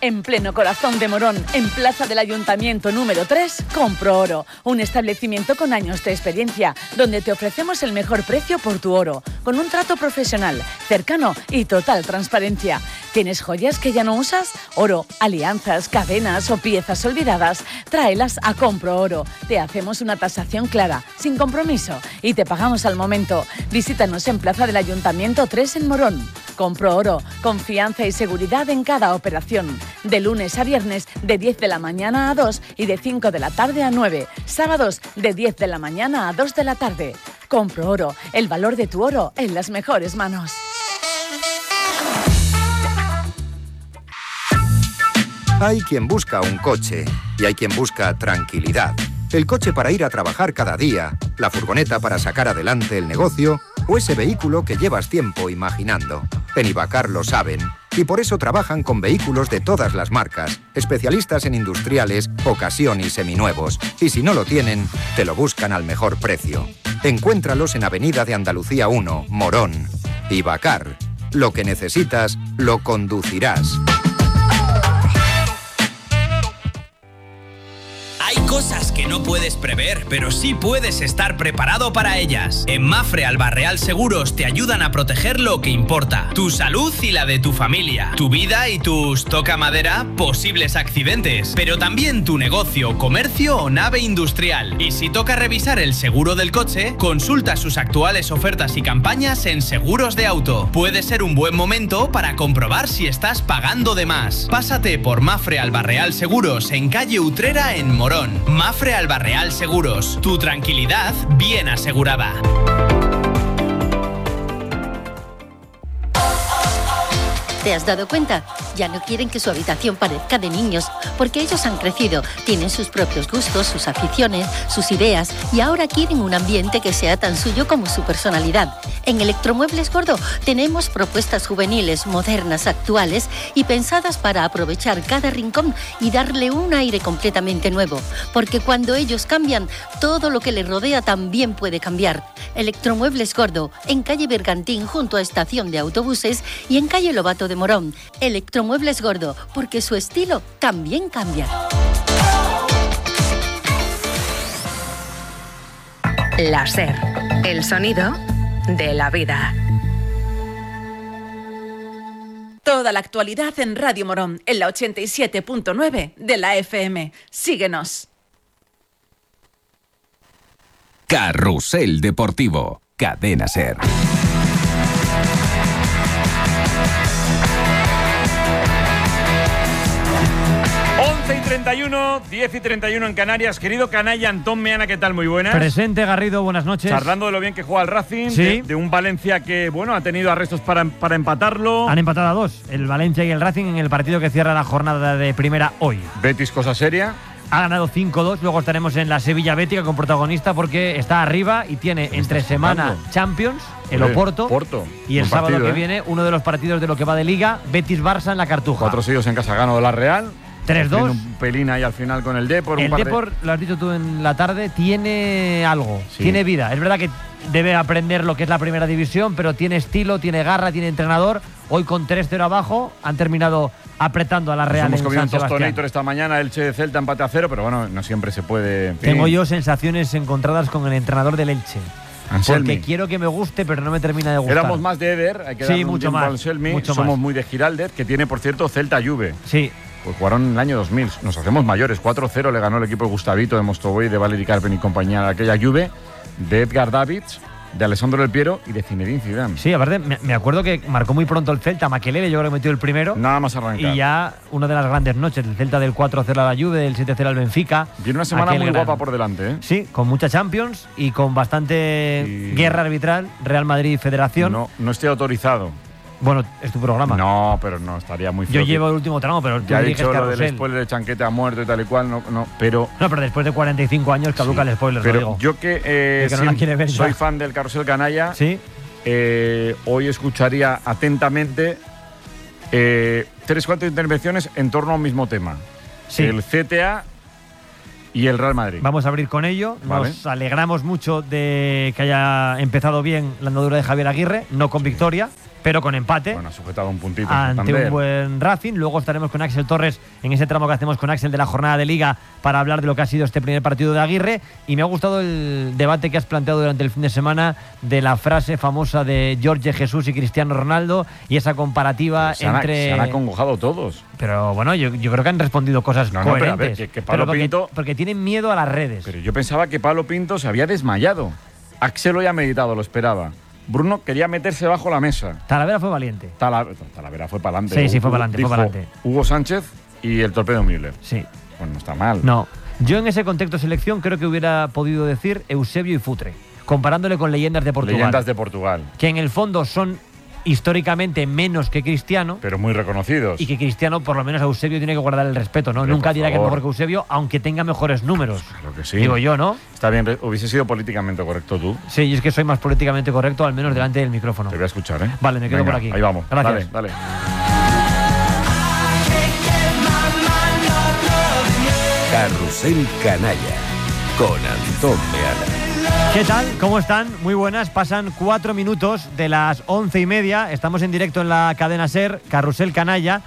En pleno corazón de Morón, en Plaza del Ayuntamiento número 3, Compro Oro, un establecimiento con años de experiencia, donde te ofrecemos el mejor precio por tu oro, con un trato profesional, cercano y total transparencia. ¿Tienes joyas que ya no usas? Oro, alianzas, cadenas o piezas olvidadas, tráelas a Compro Oro. Te hacemos una tasación clara, sin compromiso, y te pagamos al momento. Visítanos en Plaza del Ayuntamiento 3 en Morón. Compro Oro, confianza y seguridad en cada operación. De lunes a viernes, de 10 de la mañana a 2 y de 5 de la tarde a 9. Sábados, de 10 de la mañana a 2 de la tarde. Compro Oro, el valor de tu oro en las mejores manos. Hay quien busca un coche y hay quien busca tranquilidad. El coche para ir a trabajar cada día, la furgoneta para sacar adelante el negocio o ese vehículo que llevas tiempo imaginando. En Ibacar lo saben y por eso trabajan con vehículos de todas las marcas, especialistas en industriales, ocasión y seminuevos. Y si no lo tienen, te lo buscan al mejor precio. Encuéntralos en Avenida de Andalucía 1, Morón. Ibacar. Lo que necesitas, lo conducirás. Hay cosas que no puedes prever, pero sí puedes estar preparado para ellas. En Mapfre Alba Real Seguros te ayudan a proteger lo que importa: tu salud y la de tu familia, tu vida y tus, toca madera, posibles accidentes, pero también tu negocio, comercio o nave industrial. Y si toca revisar el seguro del coche, consulta sus actuales ofertas y campañas en Seguros de Auto. Puede ser un buen momento para comprobar si estás pagando de más. Pásate por Mapfre Alba Real Seguros en calle Utrera en Morón. Mapfre Alba Real Seguros, tu tranquilidad bien asegurada. ¿Te has dado cuenta? Ya no quieren que su habitación parezca de niños, porque ellos han crecido, tienen sus propios gustos, sus aficiones, sus ideas, y ahora quieren un ambiente que sea tan suyo como su personalidad. En Electromuebles Gordo tenemos propuestas juveniles, modernas, actuales y pensadas para aprovechar cada rincón y darle un aire completamente nuevo, porque cuando ellos cambian, todo lo que les rodea también puede cambiar. Electromuebles Gordo, en calle Bergantín junto a estación de autobuses y en calle Lobato de Morón. Electromuebles Gordo, porque su estilo también cambia. La SER, el sonido de la vida. Toda la actualidad en Radio Morón, en la 87.9 de la FM. Síguenos. Carrusel Deportivo, Cadena SER. 11:31, 10:31 en Canarias. Querido canalla Antón Meana, ¿qué tal? Muy buenas. Presente, Garrido, buenas noches. Charlando de lo bien que juega el Racing, sí. de un Valencia que, bueno, ha tenido arrestos para empatarlo. Han empatado a 2, el Valencia y el Racing, en el partido que cierra la jornada de primera hoy. Betis, cosa seria. Ha ganado 5-2, luego estaremos en la Sevilla Bética con protagonista porque está arriba y tiene entre semana Champions, el Oporto, y el sábado que viene uno de los partidos de lo que va de Liga, Betis-Barça en la Cartuja. 4 seguidos en casa, gano de la Real. 3-2. Un pelín ahí al final con el Depor. El Depor, lo has dicho tú en la tarde, tiene algo, tiene vida. Es verdad que debe aprender lo que es la primera división, pero tiene estilo, tiene garra, tiene entrenador. Hoy con 3-0 abajo han terminado apretando a la Real. Hemos comido en San un Sebastián. tostonator esta mañana, Elche de Celta, empate a 0, pero bueno, no siempre se puede. Tengo yo sensaciones encontradas con el entrenador del Elche. Anselmi. Porque quiero que me guste, pero no me termina de gustar. Éramos más de Eder, hay que darle mucho un tiempo más, a Anselmi. mucho Somos más. muy de Giraldez, que tiene, por cierto, Celta Juve. Sí. Pues jugaron en el año 2000. Nos hacemos mayores. 4-0 le ganó el equipo de Gustavito, de Mostovoy, de Valery Carpen y compañía, aquella Juve, de Edgar Davids, de Alessandro Del Piero y de Zinedine Zidane. Sí, aparte, me acuerdo que marcó muy pronto el Celta. Makelele, yo creo que metió el primero. Nada más arrancar. Y ya una de las grandes noches. El Celta del 4-0 a la Juve, del 7-0 al Benfica. Tiene una semana muy guapa por delante, ¿eh? Sí, con mucha Champions y con bastante guerra arbitral. Real Madrid y Federación. No estoy autorizado. Bueno, es tu programa. No, pero no, estaría muy feo. Yo llevo el último tramo, pero tú ya he diriges dicho lo Carrusel. del spoiler de Chanquete ha muerto y tal y cual, pero después de 45 años caduca el spoiler, pero lo digo. yo que no la quiere ver soy ya. fan del Carrusel Canalla, sí. Hoy escucharía atentamente 3-4 intervenciones en torno a un mismo tema. Sí. El CTA y el Real Madrid. Vamos a abrir con ello. Nos alegramos mucho de que haya empezado bien la andadura de Javier Aguirre, no con victoria, pero con empate. Bueno, ha sujetado un puntito ante un buen Racing. Luego estaremos con Axel Torres en ese tramo que hacemos con Axel de la jornada de Liga para hablar de lo que ha sido este primer partido de Aguirre. Y me ha gustado el debate que has planteado durante el fin de semana de la frase famosa de Jorge Jesús y Cristiano Ronaldo y esa comparativa entre... Se han acongojado todos. Pero bueno, yo creo que han respondido cosas coherentes. Pero a ver, que Pablo Pinto... Porque tienen miedo a las redes. Pero yo pensaba que Pablo Pinto se había desmayado. Axel lo había meditado, lo esperaba. Bruno quería meterse bajo la mesa. Talavera fue valiente. Talavera fue para adelante. Sí, fue para adelante. Hugo Sánchez y el torpedo Müller. Sí. Pues no está mal. No. Yo en ese contexto de selección creo que hubiera podido decir Eusebio y Futre, comparándole con leyendas de Portugal. Leyendas de Portugal. Que en el fondo son históricamente menos que Cristiano. Pero muy reconocidos. Y que Cristiano, por lo menos a Eusebio, tiene que guardar el respeto, ¿no? Nunca dirá que es mejor que Eusebio, aunque tenga mejores números. Claro que sí. Digo yo, ¿no? Está bien, hubiese sido políticamente correcto tú. Sí, y es que soy más políticamente correcto, al menos delante del micrófono. Te voy a escuchar, ¿eh? Vale, me quedo por aquí. Ahí vamos. Gracias. Dale. Carrusel Canalla con Antón Meana. ¿Qué tal? ¿Cómo están? Muy buenas. Pasan 4 minutos de las 11:30. Estamos en directo en la cadena SER, Carrusel Canalla.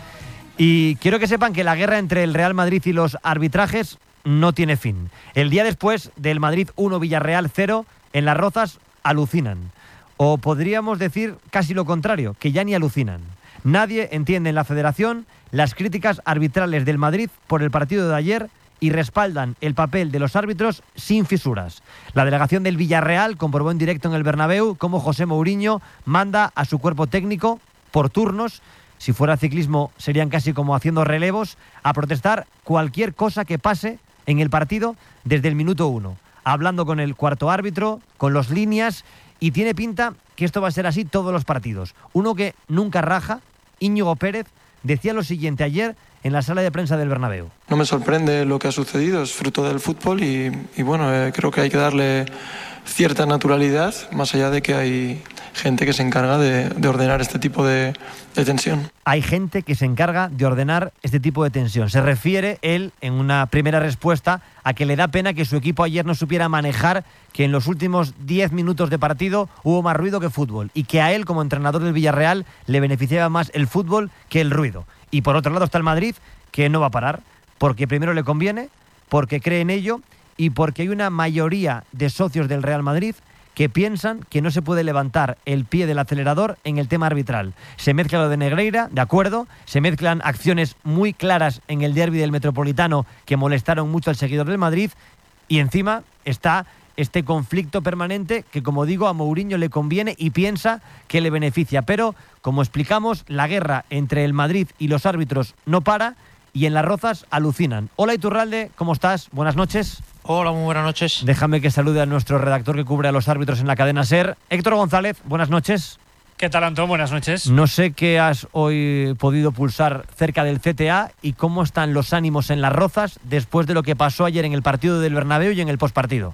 Y quiero que sepan que la guerra entre el Real Madrid y los arbitrajes no tiene fin. El día después del Madrid 1, Villarreal 0, en Las Rozas alucinan. O podríamos decir casi lo contrario, que ya ni alucinan. Nadie entiende en la federación las críticas arbitrales del Madrid por el partido de ayer y respaldan el papel de los árbitros sin fisuras. La delegación del Villarreal comprobó en directo en el Bernabéu cómo José Mourinho manda a su cuerpo técnico por turnos, si fuera ciclismo serían casi como haciendo relevos, a protestar cualquier cosa que pase en el partido desde el minuto 1, hablando con el cuarto árbitro, con los líneas, y tiene pinta que esto va a ser así todos los partidos. Uno que nunca raja, Íñigo Pérez, decía lo siguiente ayer en la sala de prensa del Bernabéu. No me sorprende lo que ha sucedido, es fruto del fútbol y bueno, creo que hay que darle cierta naturalidad, más allá de que hay gente que se encarga de ordenar este tipo de tensión. Hay gente que se encarga de ordenar este tipo de tensión. Se refiere él, en una primera respuesta, a que le da pena que su equipo ayer no supiera manejar que en los últimos 10 minutos de partido hubo más ruido que fútbol y que a él, como entrenador del Villarreal, le beneficiaba más el fútbol que el ruido. Y por otro lado está el Madrid, que no va a parar, porque primero le conviene, porque cree en ello y porque hay una mayoría de socios del Real Madrid que piensan que no se puede levantar el pie del acelerador en el tema arbitral. Se mezcla lo de Negreira, de acuerdo, se mezclan acciones muy claras en el derbi del Metropolitano que molestaron mucho al seguidor del Madrid y encima está este conflicto permanente que, como digo, a Mourinho le conviene y piensa que le beneficia. Pero, como explicamos, la guerra entre el Madrid y los árbitros no para y en Las Rozas alucinan. Hola Iturralde, ¿cómo estás? Buenas noches. Hola, muy buenas noches. Déjame que salude a nuestro redactor que cubre a los árbitros en la cadena SER, Héctor González. Buenas noches. ¿Qué tal, Antón? Buenas noches. No sé qué has hoy podido pulsar cerca del CTA y cómo están los ánimos en Las Rozas después de lo que pasó ayer en el partido del Bernabéu y en el postpartido.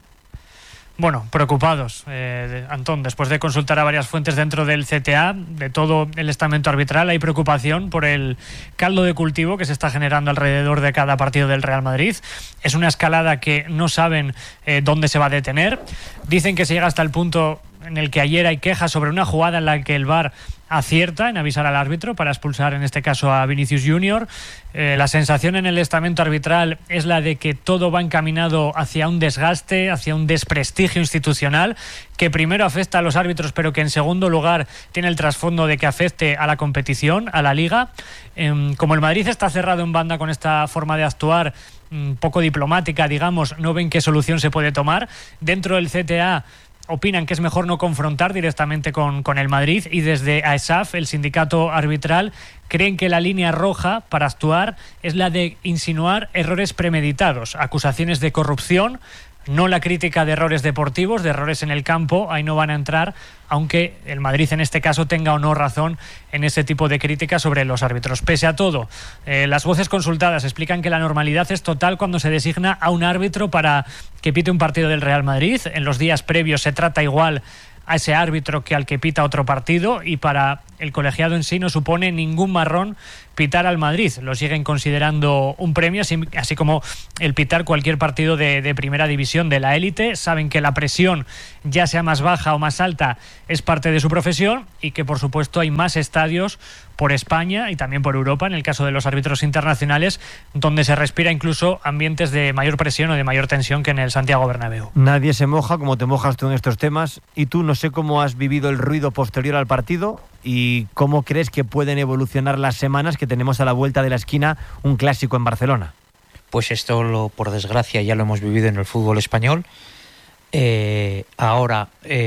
Bueno, preocupados, Antón, después de consultar a varias fuentes dentro del CTA, de todo el estamento arbitral, hay preocupación por el caldo de cultivo que se está generando alrededor de cada partido del Real Madrid. Es una escalada que no saben dónde se va a detener. Dicen que se llega hasta el punto en el que ayer hay quejas sobre una jugada en la que el VAR acierta en avisar al árbitro para expulsar en este caso a Vinicius Junior. La sensación en el estamento arbitral es la de que todo va encaminado hacia un desgaste, hacia un desprestigio institucional que primero afecta a los árbitros pero que en segundo lugar tiene el trasfondo de que afecte a la competición, a la liga. Como el Madrid está cerrado en banda con esta forma de actuar poco diplomática, digamos, no ven qué solución se puede tomar. Dentro del CTA opinan que es mejor no confrontar directamente con el Madrid y desde AESAF, el sindicato arbitral, creen que la línea roja para actuar es la de insinuar errores premeditados, acusaciones de corrupción, no la crítica de errores deportivos, de errores en el campo, ahí no van a entrar, aunque el Madrid en este caso tenga o no razón en ese tipo de críticas sobre los árbitros. Pese a todo, las voces consultadas explican que la normalidad es total cuando se designa a un árbitro para que pite un partido del Real Madrid. En los días previos se trata igual a ese árbitro que al que pita otro partido y para el colegiado en sí no supone ningún marrón pitar al Madrid. Lo siguen considerando un premio, así como el pitar cualquier partido de primera división de la élite. Saben que la presión, ya sea más baja o más alta, es parte de su profesión y que por supuesto hay más estadios por España y también por Europa, en el caso de los árbitros internacionales, donde se respira incluso ambientes de mayor presión o de mayor tensión que en el Santiago Bernabéu. Nadie se moja como te mojas tú en estos temas, y tú no sé cómo has vivido el ruido posterior al partido y cómo crees que pueden evolucionar las semanas que tenemos a la vuelta de la esquina un clásico en Barcelona. Pues esto, por desgracia, ya lo hemos vivido en el fútbol español. Ahora,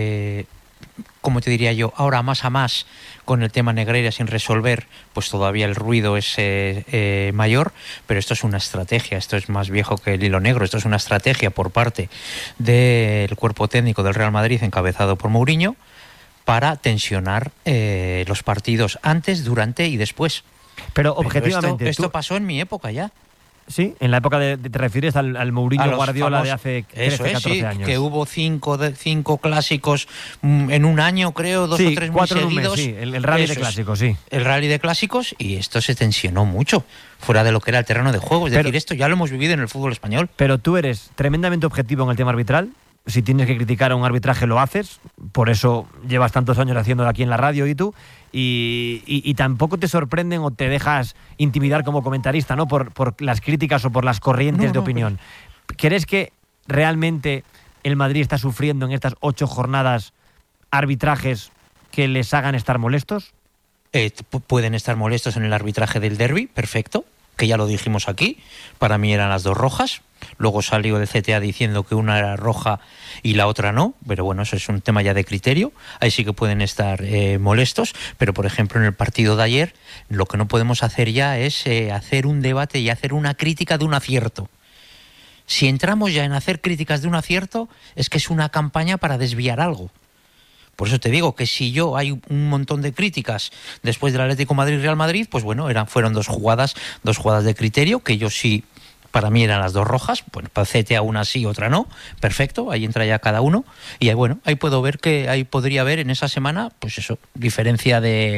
como te diría yo, ahora más a más, con el tema Negreira sin resolver, pues todavía el ruido es mayor, pero esto es una estrategia, esto es más viejo que el hilo negro, esto es una estrategia por parte del cuerpo técnico del Real Madrid, encabezado por Mourinho, para tensionar los partidos antes, durante y después. Pero objetivamente... Pero esto pasó en mi época ya. Sí, en la época te refieres al Mourinho Guardiola de hace 13, 14 años. Que hubo cinco clásicos en un año, creo, 2 o 3 muy seguidos. Sí, el rally de clásicos, sí. El rally de clásicos, y esto se tensionó mucho, fuera de lo que era el terreno de juego. Es decir, esto ya lo hemos vivido en el fútbol español. Pero tú eres tremendamente objetivo en el tema arbitral. Si tienes que criticar a un arbitraje, lo haces. Por eso llevas tantos años haciéndolo aquí en la radio y tú. Y tampoco te sorprenden o te dejas intimidar como comentarista, ¿no? Por las críticas o por las corrientes de opinión. ¿Crees que realmente el Madrid está sufriendo en estas 8 jornadas arbitrajes que les hagan estar molestos? Pueden estar molestos en el arbitraje del derbi, perfecto, que ya lo dijimos aquí. Para mí eran las 2 rojas. Luego salió el CTA diciendo que una era roja y la otra no, pero bueno, eso es un tema ya de criterio. Ahí sí que pueden estar molestos, pero por ejemplo en el partido de ayer lo que no podemos hacer ya es hacer un debate y hacer una crítica de un acierto. Si entramos ya en hacer críticas de un acierto, es que es una campaña para desviar algo. Por eso te digo que si hay un montón de críticas después del Atlético Madrid-Real Madrid, pues bueno, fueron dos jugadas de criterio, que yo sí, para mí eran las 2 rojas, bueno, para CTA una sí, otra no, perfecto, ahí entra ya cada uno, y ahí puedo ver que ahí podría haber en esa semana, pues eso, diferencia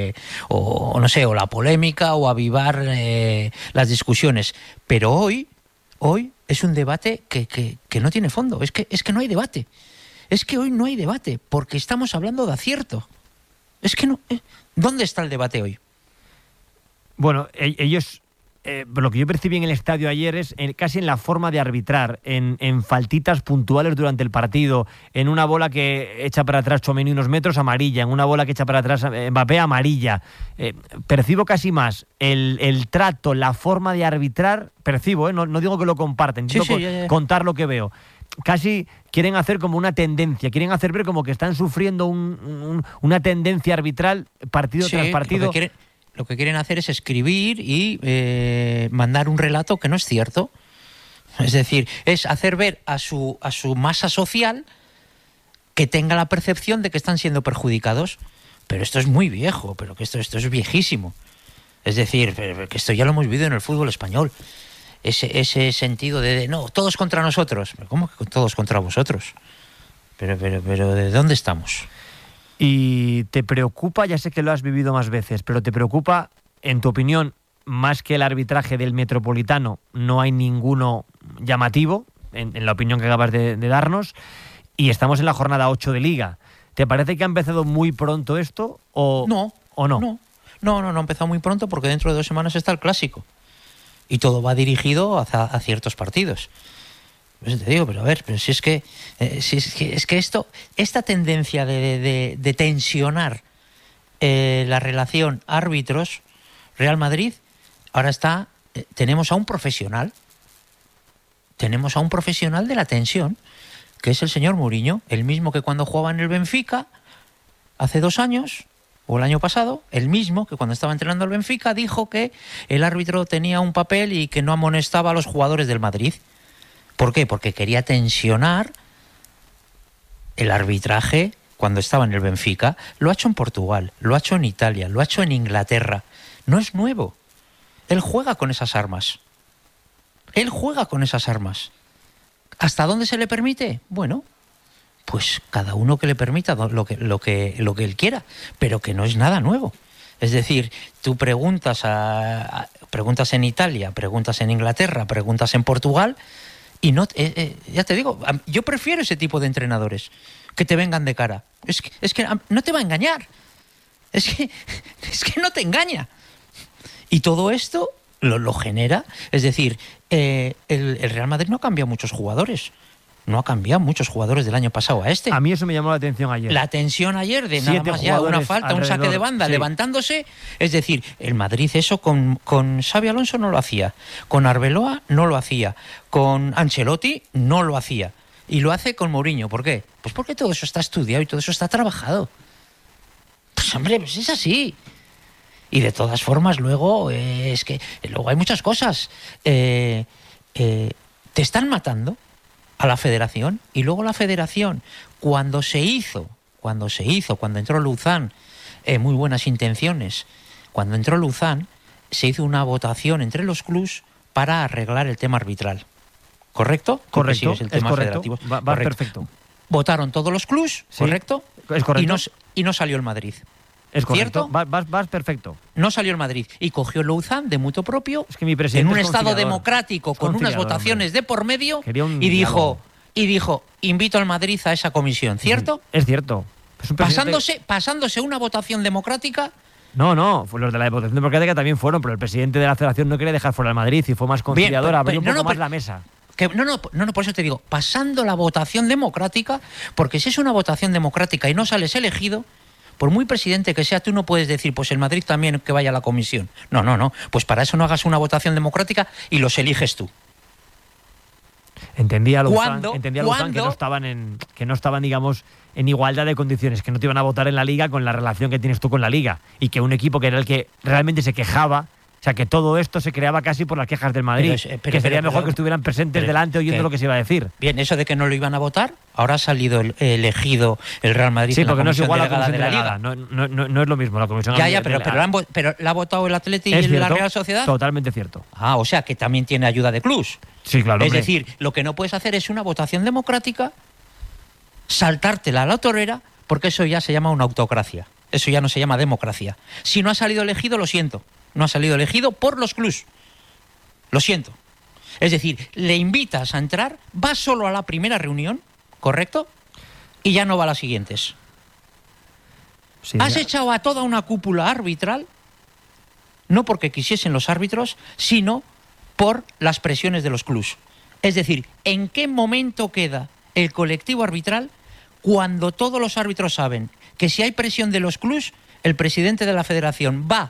o no sé, o la polémica, o avivar las discusiones. Pero hoy es un debate que no tiene fondo, es que no hay debate. Es que hoy no hay debate, porque estamos hablando de acierto. Es que no... ¿Dónde está el debate hoy? Bueno, ellos... lo que yo percibí en el estadio ayer es casi en la forma de arbitrar, en faltitas puntuales durante el partido, en una bola que echa para atrás Tchouaméni unos metros, amarilla, en una bola que echa para atrás Mbappé, amarilla. Percibo casi más el trato, la forma de arbitrar, percibo, no digo que lo comparten, digo contar lo que veo. Casi quieren hacer como una tendencia, quieren hacer ver como que están sufriendo una tendencia arbitral partido tras partido. Lo que quieren hacer es escribir y mandar un relato que no es cierto. Es decir, es hacer ver a su masa social que tenga la percepción de que están siendo perjudicados. Pero esto es muy viejo, pero que esto es viejísimo. Es decir, que esto ya lo hemos vivido en el fútbol español. Ese sentido de no, todos contra nosotros. ¿Cómo que todos contra vosotros? Pero ¿de dónde estamos? ¿Y te preocupa, ya sé que lo has vivido más veces, pero te preocupa, en tu opinión, más que el arbitraje del Metropolitano, no hay ninguno llamativo, en la opinión que acabas de darnos, y estamos en la jornada 8 de Liga? ¿Te parece que ha empezado muy pronto esto o no? No ha empezado muy pronto, porque dentro de 2 semanas está el Clásico. Y todo va dirigido a ciertos partidos. Pues te digo, pero a ver, pero si es que esta tendencia de tensionar la relación árbitros Real Madrid, ahora tenemos a un profesional de la tensión, que es el señor Mourinho, el mismo que cuando jugaba en el Benfica hace 2 años o el año pasado, el mismo que cuando estaba entrenando al Benfica dijo que el árbitro tenía un papel y que no amonestaba a los jugadores del Madrid. ¿Por qué? Porque quería tensionar el arbitraje cuando estaba en el Benfica. Lo ha hecho en Portugal, lo ha hecho en Italia, lo ha hecho en Inglaterra. No es nuevo. Él juega con esas armas. ¿Hasta dónde se le permite? Bueno, pues cada uno que le permita lo que él quiera, pero que no es nada nuevo. Es decir, tú preguntas en Italia, preguntas en Inglaterra, preguntas en Portugal y no, ya te digo, yo prefiero ese tipo de entrenadores que te vengan de cara. Es que no te va a engañar. Es que no te engaña. Y todo esto lo genera. Es decir, el Real Madrid no ha cambiado muchos jugadores. No ha cambiado muchos jugadores del año pasado a este. A mí eso me llamó la atención ayer. La tensión ayer de nada más ya una falta, un saque de banda, levantándose. Es decir, el Madrid eso con Xabi Alonso no lo hacía. Con Arbeloa no lo hacía. Con Ancelotti no lo hacía. Y lo hace con Mourinho. ¿Por qué? Pues porque todo eso está estudiado y todo eso está trabajado. Pues hombre, pues es así. Y de todas formas, luego es que luego hay muchas cosas. Te están matando a la federación, y luego la federación, cuando entró Luzán, muy buenas intenciones, cuando entró Luzán, se hizo una votación entre los clubs para arreglar el tema arbitral. ¿Correcto? Correcto, el tema federativo. Va correcto. Perfecto. Votaron todos los clubs, sí, ¿correcto? Es correcto. Y no salió el Madrid. Es correcto. ¿Cierto? Vas perfecto. No salió el Madrid. Y cogió Luzán de mutuo propio, es que mi presidente en un estado democrático, con unas votaciones de por medio, y dijo, invito al Madrid a esa comisión. ¿Cierto? Es cierto. Es un pasándose una votación democrática. No, los de la votación democrática también fueron, pero el presidente de la federación no quería dejar fuera al Madrid y fue más conciliador, abrió un poco más la mesa. Por eso te digo, pasando la votación democrática, porque si es una votación democrática y no sales elegido, por muy presidente que sea, tú no puedes decir, pues el Madrid también que vaya a la comisión. No. Pues para eso no hagas una votación democrática y los eliges tú. Entendía Luzán que no estaban, digamos, en igualdad de condiciones, que no te iban a votar en la Liga con la relación que tienes tú con la Liga, y que un equipo que era el que realmente se quejaba, o sea, que todo esto se creaba casi por las quejas del Madrid, que sería mejor que estuvieran presentes delante oyendo lo que se iba a decir. Bien, eso de que no lo iban a votar, ahora ha salido elegido el Real Madrid. Sí, porque no es igual a la comisión de la Liga. No es lo mismo la comisión pero ¿la ha votado el Atleti y la Real Sociedad? Totalmente cierto. O sea, que también tiene ayuda de clubs. Sí, claro. Es decir, lo que no puedes hacer es una votación democrática, saltártela a la torera, porque eso ya se llama una autocracia. Eso ya no se llama democracia. Si no ha salido elegido, lo siento. No ha salido elegido por los clubs. Lo siento. Es decir, le invitas a entrar, va solo a la primera reunión, ¿correcto? Y ya no va a las siguientes. Sí, has echado a toda una cúpula arbitral, no porque quisiesen los árbitros, sino por las presiones de los clubs. Es decir, ¿en qué momento queda el colectivo arbitral cuando todos los árbitros saben que si hay presión de los clubs, el presidente de la federación va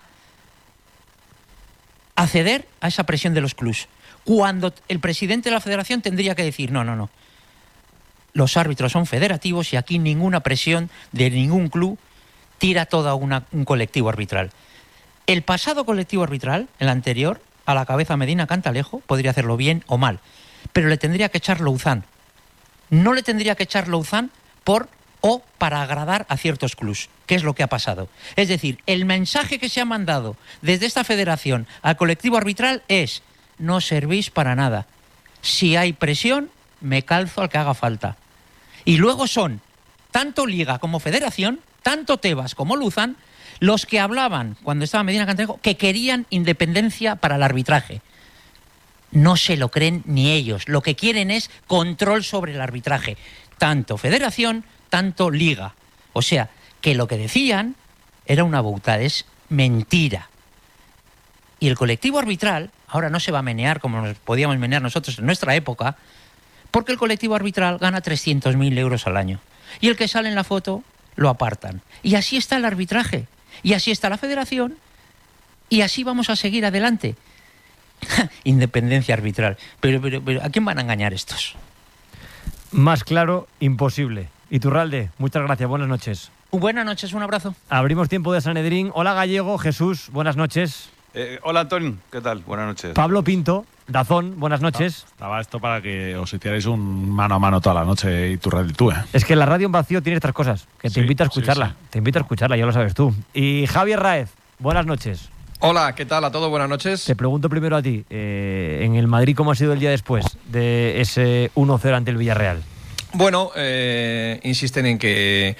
a ceder a esa presión de los clubs? Cuando el presidente de la federación tendría que decir, no. Los árbitros son federativos y aquí ninguna presión de ningún club tira todo un colectivo arbitral. El pasado colectivo arbitral, el anterior, a la cabeza Medina Cantalejo, podría hacerlo bien o mal, pero le tendría que echar Luzán. No le tendría que echar Luzán para agradar a ciertos clubs, que es lo que ha pasado. Es decir, el mensaje que se ha mandado desde esta federación al colectivo arbitral es: no servís para nada. Si hay presión, me calzo al que haga falta. Y luego son tanto Liga como Federación, tanto Tebas como Luzán, los que hablaban cuando estaba Medina Cantalejo que querían independencia para el arbitraje. No se lo creen ni ellos. Lo que quieren es control sobre el arbitraje. Tanto Federación, tanto Liga. O sea, que lo que decían era una boutade, es mentira. Y el colectivo arbitral ahora no se va a menear como nos podíamos menear nosotros en nuestra época, porque el colectivo arbitral gana 300.000 euros al año. Y el que sale en la foto lo apartan. Y así está el arbitraje. Y así está la federación. Y así vamos a seguir adelante. Independencia arbitral. Pero ¿a quién van a engañar estos? Más claro, imposible. Iturralde, muchas gracias, buenas noches. Buenas noches, un abrazo. Abrimos tiempo de Sanedrín. Hola Gallego, Jesús, buenas noches. Hola Antón, ¿qué tal? Buenas noches. Pablo Pinto, Dazón, buenas noches. Estaba esto para que os hicierais un mano a mano toda la noche, Iturralde y tú, ¿eh? Es que la radio en vacío tiene estas cosas, que te invita a escucharla. Sí. Te invita a escucharla, ya lo sabes tú. Y Javier Raez, buenas noches. Hola, ¿qué tal a todos? Buenas noches. Te pregunto primero a ti, en el Madrid, ¿cómo ha sido el día después de ese 1-0 ante el Villarreal? Bueno, insisten en que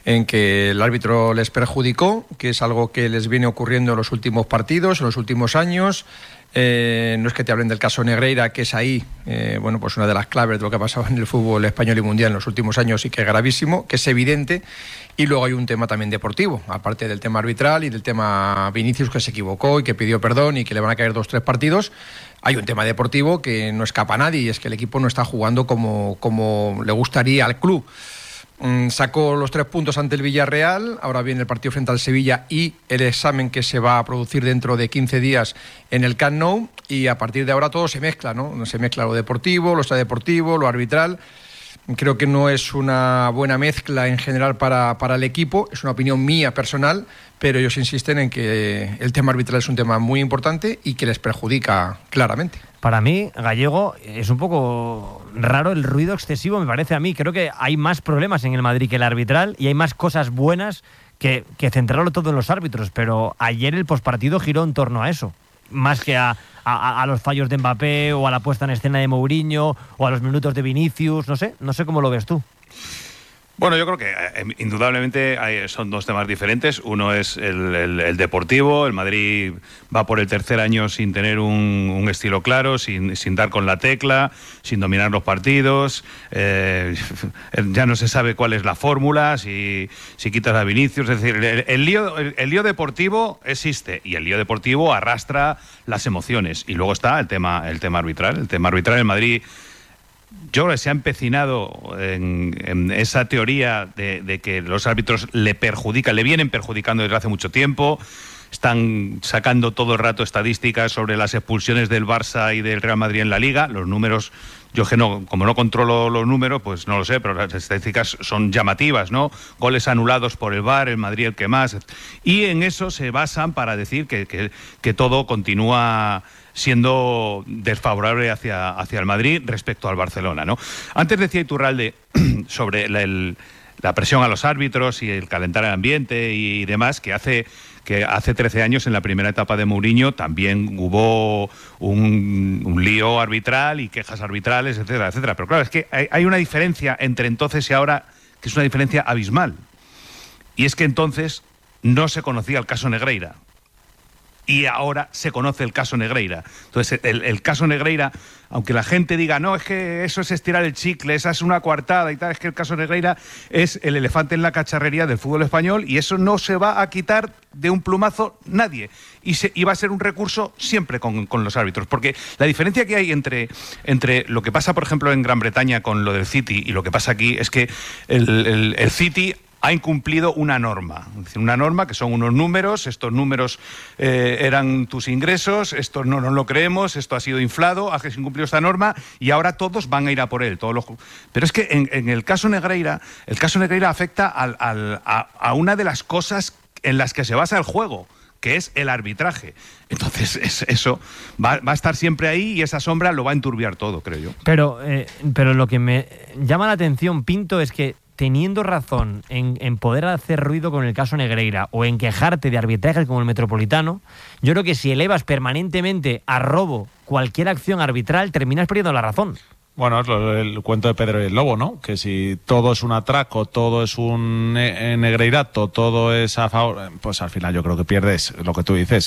en que el árbitro les perjudicó, que es algo que les viene ocurriendo en los últimos partidos, en los últimos años. No es que te hablen del caso Negreira, que es ahí, pues una de las claves de lo que ha pasado en el fútbol español y mundial en los últimos años y que es gravísimo, que es evidente. Y luego hay un tema también deportivo, aparte del tema arbitral y del tema Vinicius, que se equivocó y que pidió perdón y que le van a caer 2-3 partidos. Hay un tema deportivo que no escapa a nadie y es que el equipo no está jugando como le gustaría al club. Sacó los 3 puntos ante el Villarreal, ahora viene el partido frente al Sevilla y el examen que se va a producir dentro de 15 días en el Camp Nou, y a partir de ahora todo se mezcla, ¿no? Se mezcla lo deportivo, lo extradeportivo, lo arbitral. Creo que no es una buena mezcla en general para el equipo, es una opinión mía personal, pero ellos insisten en que el tema arbitral es un tema muy importante y que les perjudica claramente. Para mí, Gallego, es un poco raro el ruido excesivo, me parece a mí. Creo que hay más problemas en el Madrid que el arbitral y hay más cosas buenas que centrarlo todo en los árbitros. Pero ayer el postpartido giró en torno a eso, más que a los fallos de Mbappé o a la puesta en escena de Mourinho o a los minutos de Vinicius. No sé cómo lo ves tú. Bueno, yo creo que indudablemente son 2 temas diferentes. Uno es el deportivo. El Madrid va por el tercer año sin tener un estilo claro, sin dar con la tecla, sin dominar los partidos. Ya no se sabe cuál es la fórmula, si quitas a Vinicius. Es decir, el lío deportivo existe y el lío deportivo arrastra las emociones. Y luego está el tema arbitral. El tema arbitral en Madrid, yo creo que se ha empecinado en esa teoría de que los árbitros le vienen perjudicando desde hace mucho tiempo. Están sacando todo el rato estadísticas sobre las expulsiones del Barça y del Real Madrid en la Liga. Los números, yo que como no controlo los números, pues no lo sé, pero las estadísticas son llamativas, ¿no? Goles anulados por el VAR, el Madrid el que más. Y en eso se basan para decir que todo continúa siendo desfavorable hacia el Madrid respecto al Barcelona, ¿no? Antes decía Iturralde sobre la presión a los árbitros y el calentar el ambiente y demás, que hace 13 años, en la primera etapa de Mourinho, también hubo un lío arbitral y quejas arbitrales, etcétera, etcétera. Pero claro, es que hay una diferencia entre entonces y ahora que es una diferencia abismal. Y es que entonces no se conocía el caso Negreira. Y ahora se conoce el caso Negreira. Entonces, el caso Negreira, aunque la gente diga, no, es que eso es estirar el chicle, esa es una coartada y tal, es que el caso Negreira es el elefante en la cacharrería del fútbol español y eso no se va a quitar de un plumazo nadie. Y va a ser un recurso siempre con los árbitros. Porque la diferencia que hay entre lo que pasa, por ejemplo, en Gran Bretaña con lo del City y lo que pasa aquí es que el City ha incumplido una norma. Es decir, una norma que son unos números, estos números eran tus ingresos, esto no nos lo creemos, esto ha sido inflado, has incumplido esta norma y ahora todos van a ir a por él. Pero es que en el caso Negreira afecta a una de las cosas en las que se basa el juego, que es el arbitraje. Entonces eso va a estar siempre ahí y esa sombra lo va a enturbiar todo, creo yo. Pero lo que me llama la atención, Pinto, es que teniendo razón en poder hacer ruido con el caso Negreira o en quejarte de arbitrajes como el Metropolitano, yo creo que si elevas permanentemente a robo cualquier acción arbitral, terminas perdiendo la razón. Bueno, es el cuento de Pedro y el Lobo, ¿no? Que si todo es un atraco, todo es un negreirato, todo es a favor, pues al final yo creo que pierdes lo que tú dices.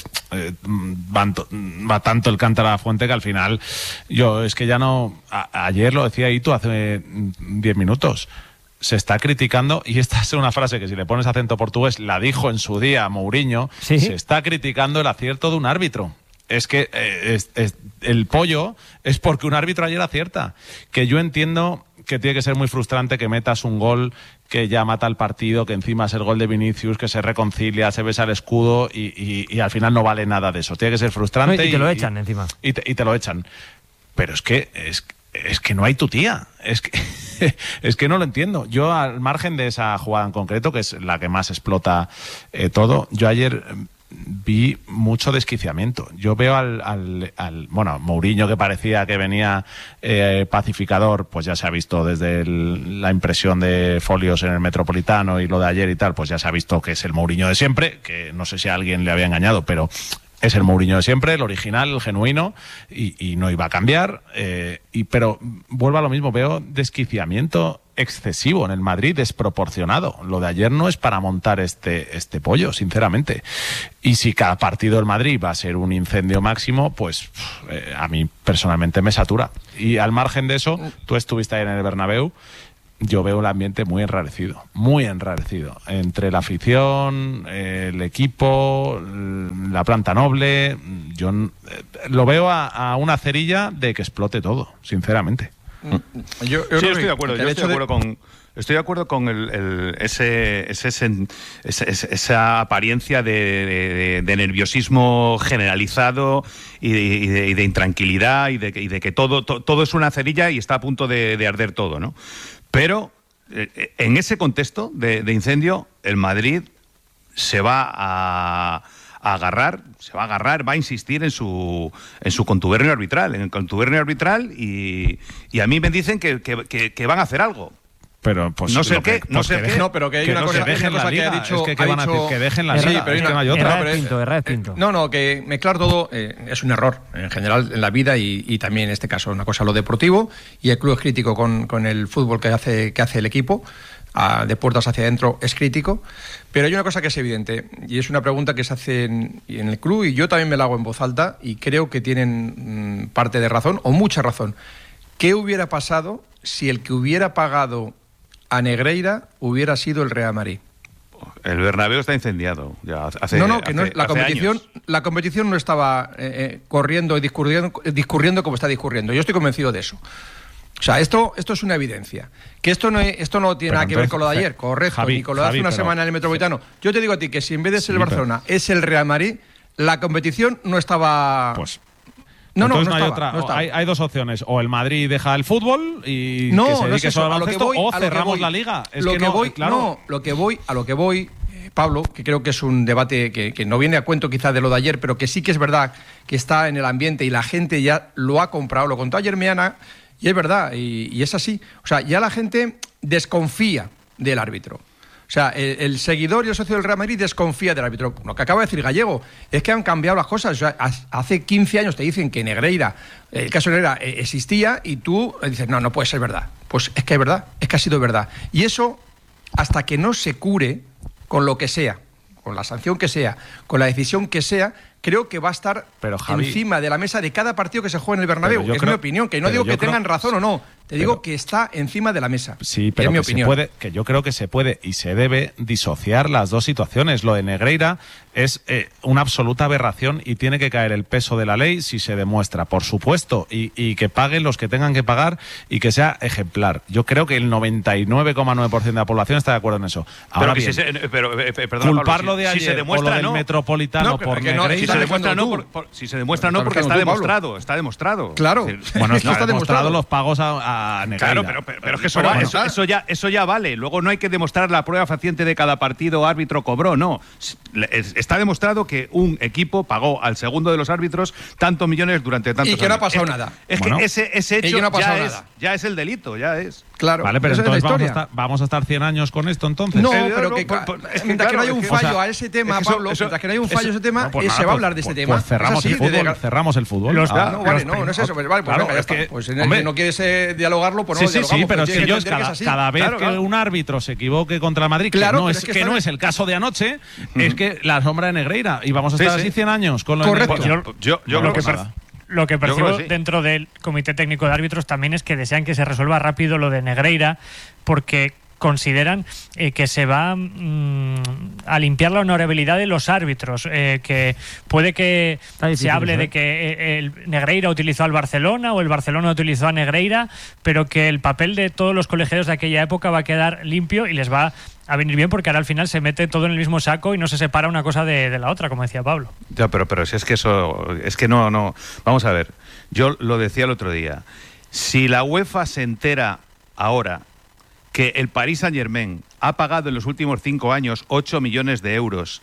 Va tanto el cántaro a la fuente que al final es que ya no... Ayer lo decía Itu hace 10 minutos. Se está criticando, y esta es una frase que si le pones acento portugués, la dijo en su día Mourinho, ¿sí? Se está criticando el acierto de un árbitro. Es que el pollo es porque un árbitro ayer acierta. Que yo entiendo que tiene que ser muy frustrante que metas un gol que ya mata el partido, que encima es el gol de Vinicius, que se reconcilia, se besa el escudo y al final no vale nada de eso. Tiene que ser frustrante. Y te lo echan encima. Y te lo echan. Pero es que no hay tu tía. Es que no lo entiendo. Yo, al margen de esa jugada en concreto, que es la que más explota todo, yo ayer vi mucho desquiciamiento. Yo veo al Mourinho, que parecía que venía pacificador, pues ya se ha visto desde la impresión de folios en el Metropolitano y lo de ayer y tal, pues ya se ha visto que es el Mourinho de siempre, que no sé si a alguien le había engañado, pero es el Mourinho de siempre, el original, el genuino, y no iba a cambiar. Pero vuelvo a lo mismo, veo desquiciamiento excesivo en el Madrid, desproporcionado. Lo de ayer no es para montar este pollo, sinceramente. Y si cada partido del Madrid va a ser un incendio máximo, pues a mí personalmente me satura. Y al margen de eso, tú estuviste ahí en el Bernabéu, yo veo el ambiente muy enrarecido, entre la afición, el equipo, la planta noble. Yo lo veo a una cerilla de que explote todo, sinceramente. Yo estoy de acuerdo. Estoy de acuerdo con esa apariencia de nerviosismo generalizado y de intranquilidad y de que todo es una cerilla y está a punto de arder todo, ¿no? Pero en ese contexto de incendio, el Madrid se va a agarrar, va a insistir en su contubernio arbitral, y a mí me dicen que van a hacer algo. Pero pues no sé qué. No, pero que hay una cosa que ha dicho. Es que van a decir que dejen la liga. Sí, pero no hay otra. No, que mezclar todo es un error en general en la vida y también en este caso. Una cosa lo deportivo, y el club es crítico con el fútbol que hace el equipo. De puertas hacia adentro es crítico, pero hay una cosa que es evidente, y es una pregunta que se hace en el club, y yo también me la hago en voz alta, y creo que tienen parte de razón, o mucha razón. ¿Qué hubiera pasado si el que hubiera pagado a Negreira hubiera sido el Real Madrid? El Bernabéu está incendiado. Ya la competición no estaba corriendo y discurriendo como está discurriendo. Yo estoy convencido de eso. O sea, esto es una evidencia. Que esto no tiene nada que ver con lo de ayer, correcto, ni con lo de hace una semana en el Metropolitano. Yo te digo a ti que si en vez de ser el Barcelona es el Real Madrid, la competición no estaba... Pues... No estaba. Hay dos opciones. O el Madrid deja el fútbol y que se dedique solo al baloncesto, o cerramos la liga. A lo que voy, Pablo, que creo que es un debate que no viene a cuento quizás de lo de ayer, pero que sí que es verdad que está en el ambiente y la gente ya lo ha comprado. Lo contó ayer Meana y es verdad, y es así. O sea, ya la gente desconfía del árbitro. O sea, el seguidor y el socio del Real Madrid desconfía del árbitro. Lo que acaba de decir Gallego es que han cambiado las cosas. O sea, hace 15 años te dicen que Negreira, el caso de Negreira existía, y tú dices, no puede ser verdad. Pues es que es verdad, es que ha sido verdad. Y eso, hasta que no se cure con lo que sea, con la sanción que sea, con la decisión que sea, creo que va a estar encima de la mesa de cada partido que se juegue en el Bernabéu. Es mi opinión, que no digo que tengan razón o no. Te digo que está encima de la mesa. Sí, pero es mi opinión. Que yo creo que se puede y se debe disociar las dos situaciones. Lo de Negreira es una absoluta aberración y tiene que caer el peso de la ley si se demuestra, por supuesto, y que paguen los que tengan que pagar y que sea ejemplar. Yo creo que el 99,9% de la población está de acuerdo en eso. Ahora bien, culparlo de ayer o lo del Metropolitano por Negreira... Si se demuestra no, porque está demostrado. Está demostrado. Claro. Bueno, está demostrado los pagos a Negreira. Claro, pero es que eso ya vale. Luego no hay que demostrar la prueba fehaciente de cada partido árbitro cobró, no. Está demostrado que un equipo pagó al segundo de los árbitros tantos millones durante tantos años. Y que no ha pasado nada. Es que ese hecho ya es el delito, ya es. Claro, vale, pero entonces vamos a estar 100 años con esto, entonces. No, pero mientras que no haya un fallo a ese tema, Pablo, mientras que no haya un fallo a ese tema, se va a hablar de este tema. Pues cerramos el fútbol. No es eso. Vale, pues venga, ya está. Pues no quieres dialogarlo, pues no lo dialogamos. Sí, pero es que yo cada vez que un árbitro se equivoque contra el Madrid, que no es el caso de anoche, es que la sombra de Negreira, y vamos a estar así 100 años con lo de Negreira. Yo creo que lo que percibo dentro del Comité Técnico de Árbitros también es que desean que se resuelva rápido lo de Negreira, porque consideran que se va a limpiar la honorabilidad de los árbitros, que puede que se hable de que el Negreira utilizó al Barcelona o el Barcelona utilizó a Negreira, pero que el papel de todos los colegiados de aquella época va a quedar limpio y les va a venir bien, porque ahora al final se mete todo en el mismo saco y no se separa una cosa de la otra, como decía Pablo. Ya, pero si es que eso... Es que no... Vamos a ver, yo lo decía el otro día. Si la UEFA se entera ahora que el Paris Saint-Germain ha pagado en los últimos 5 años 8 millones de euros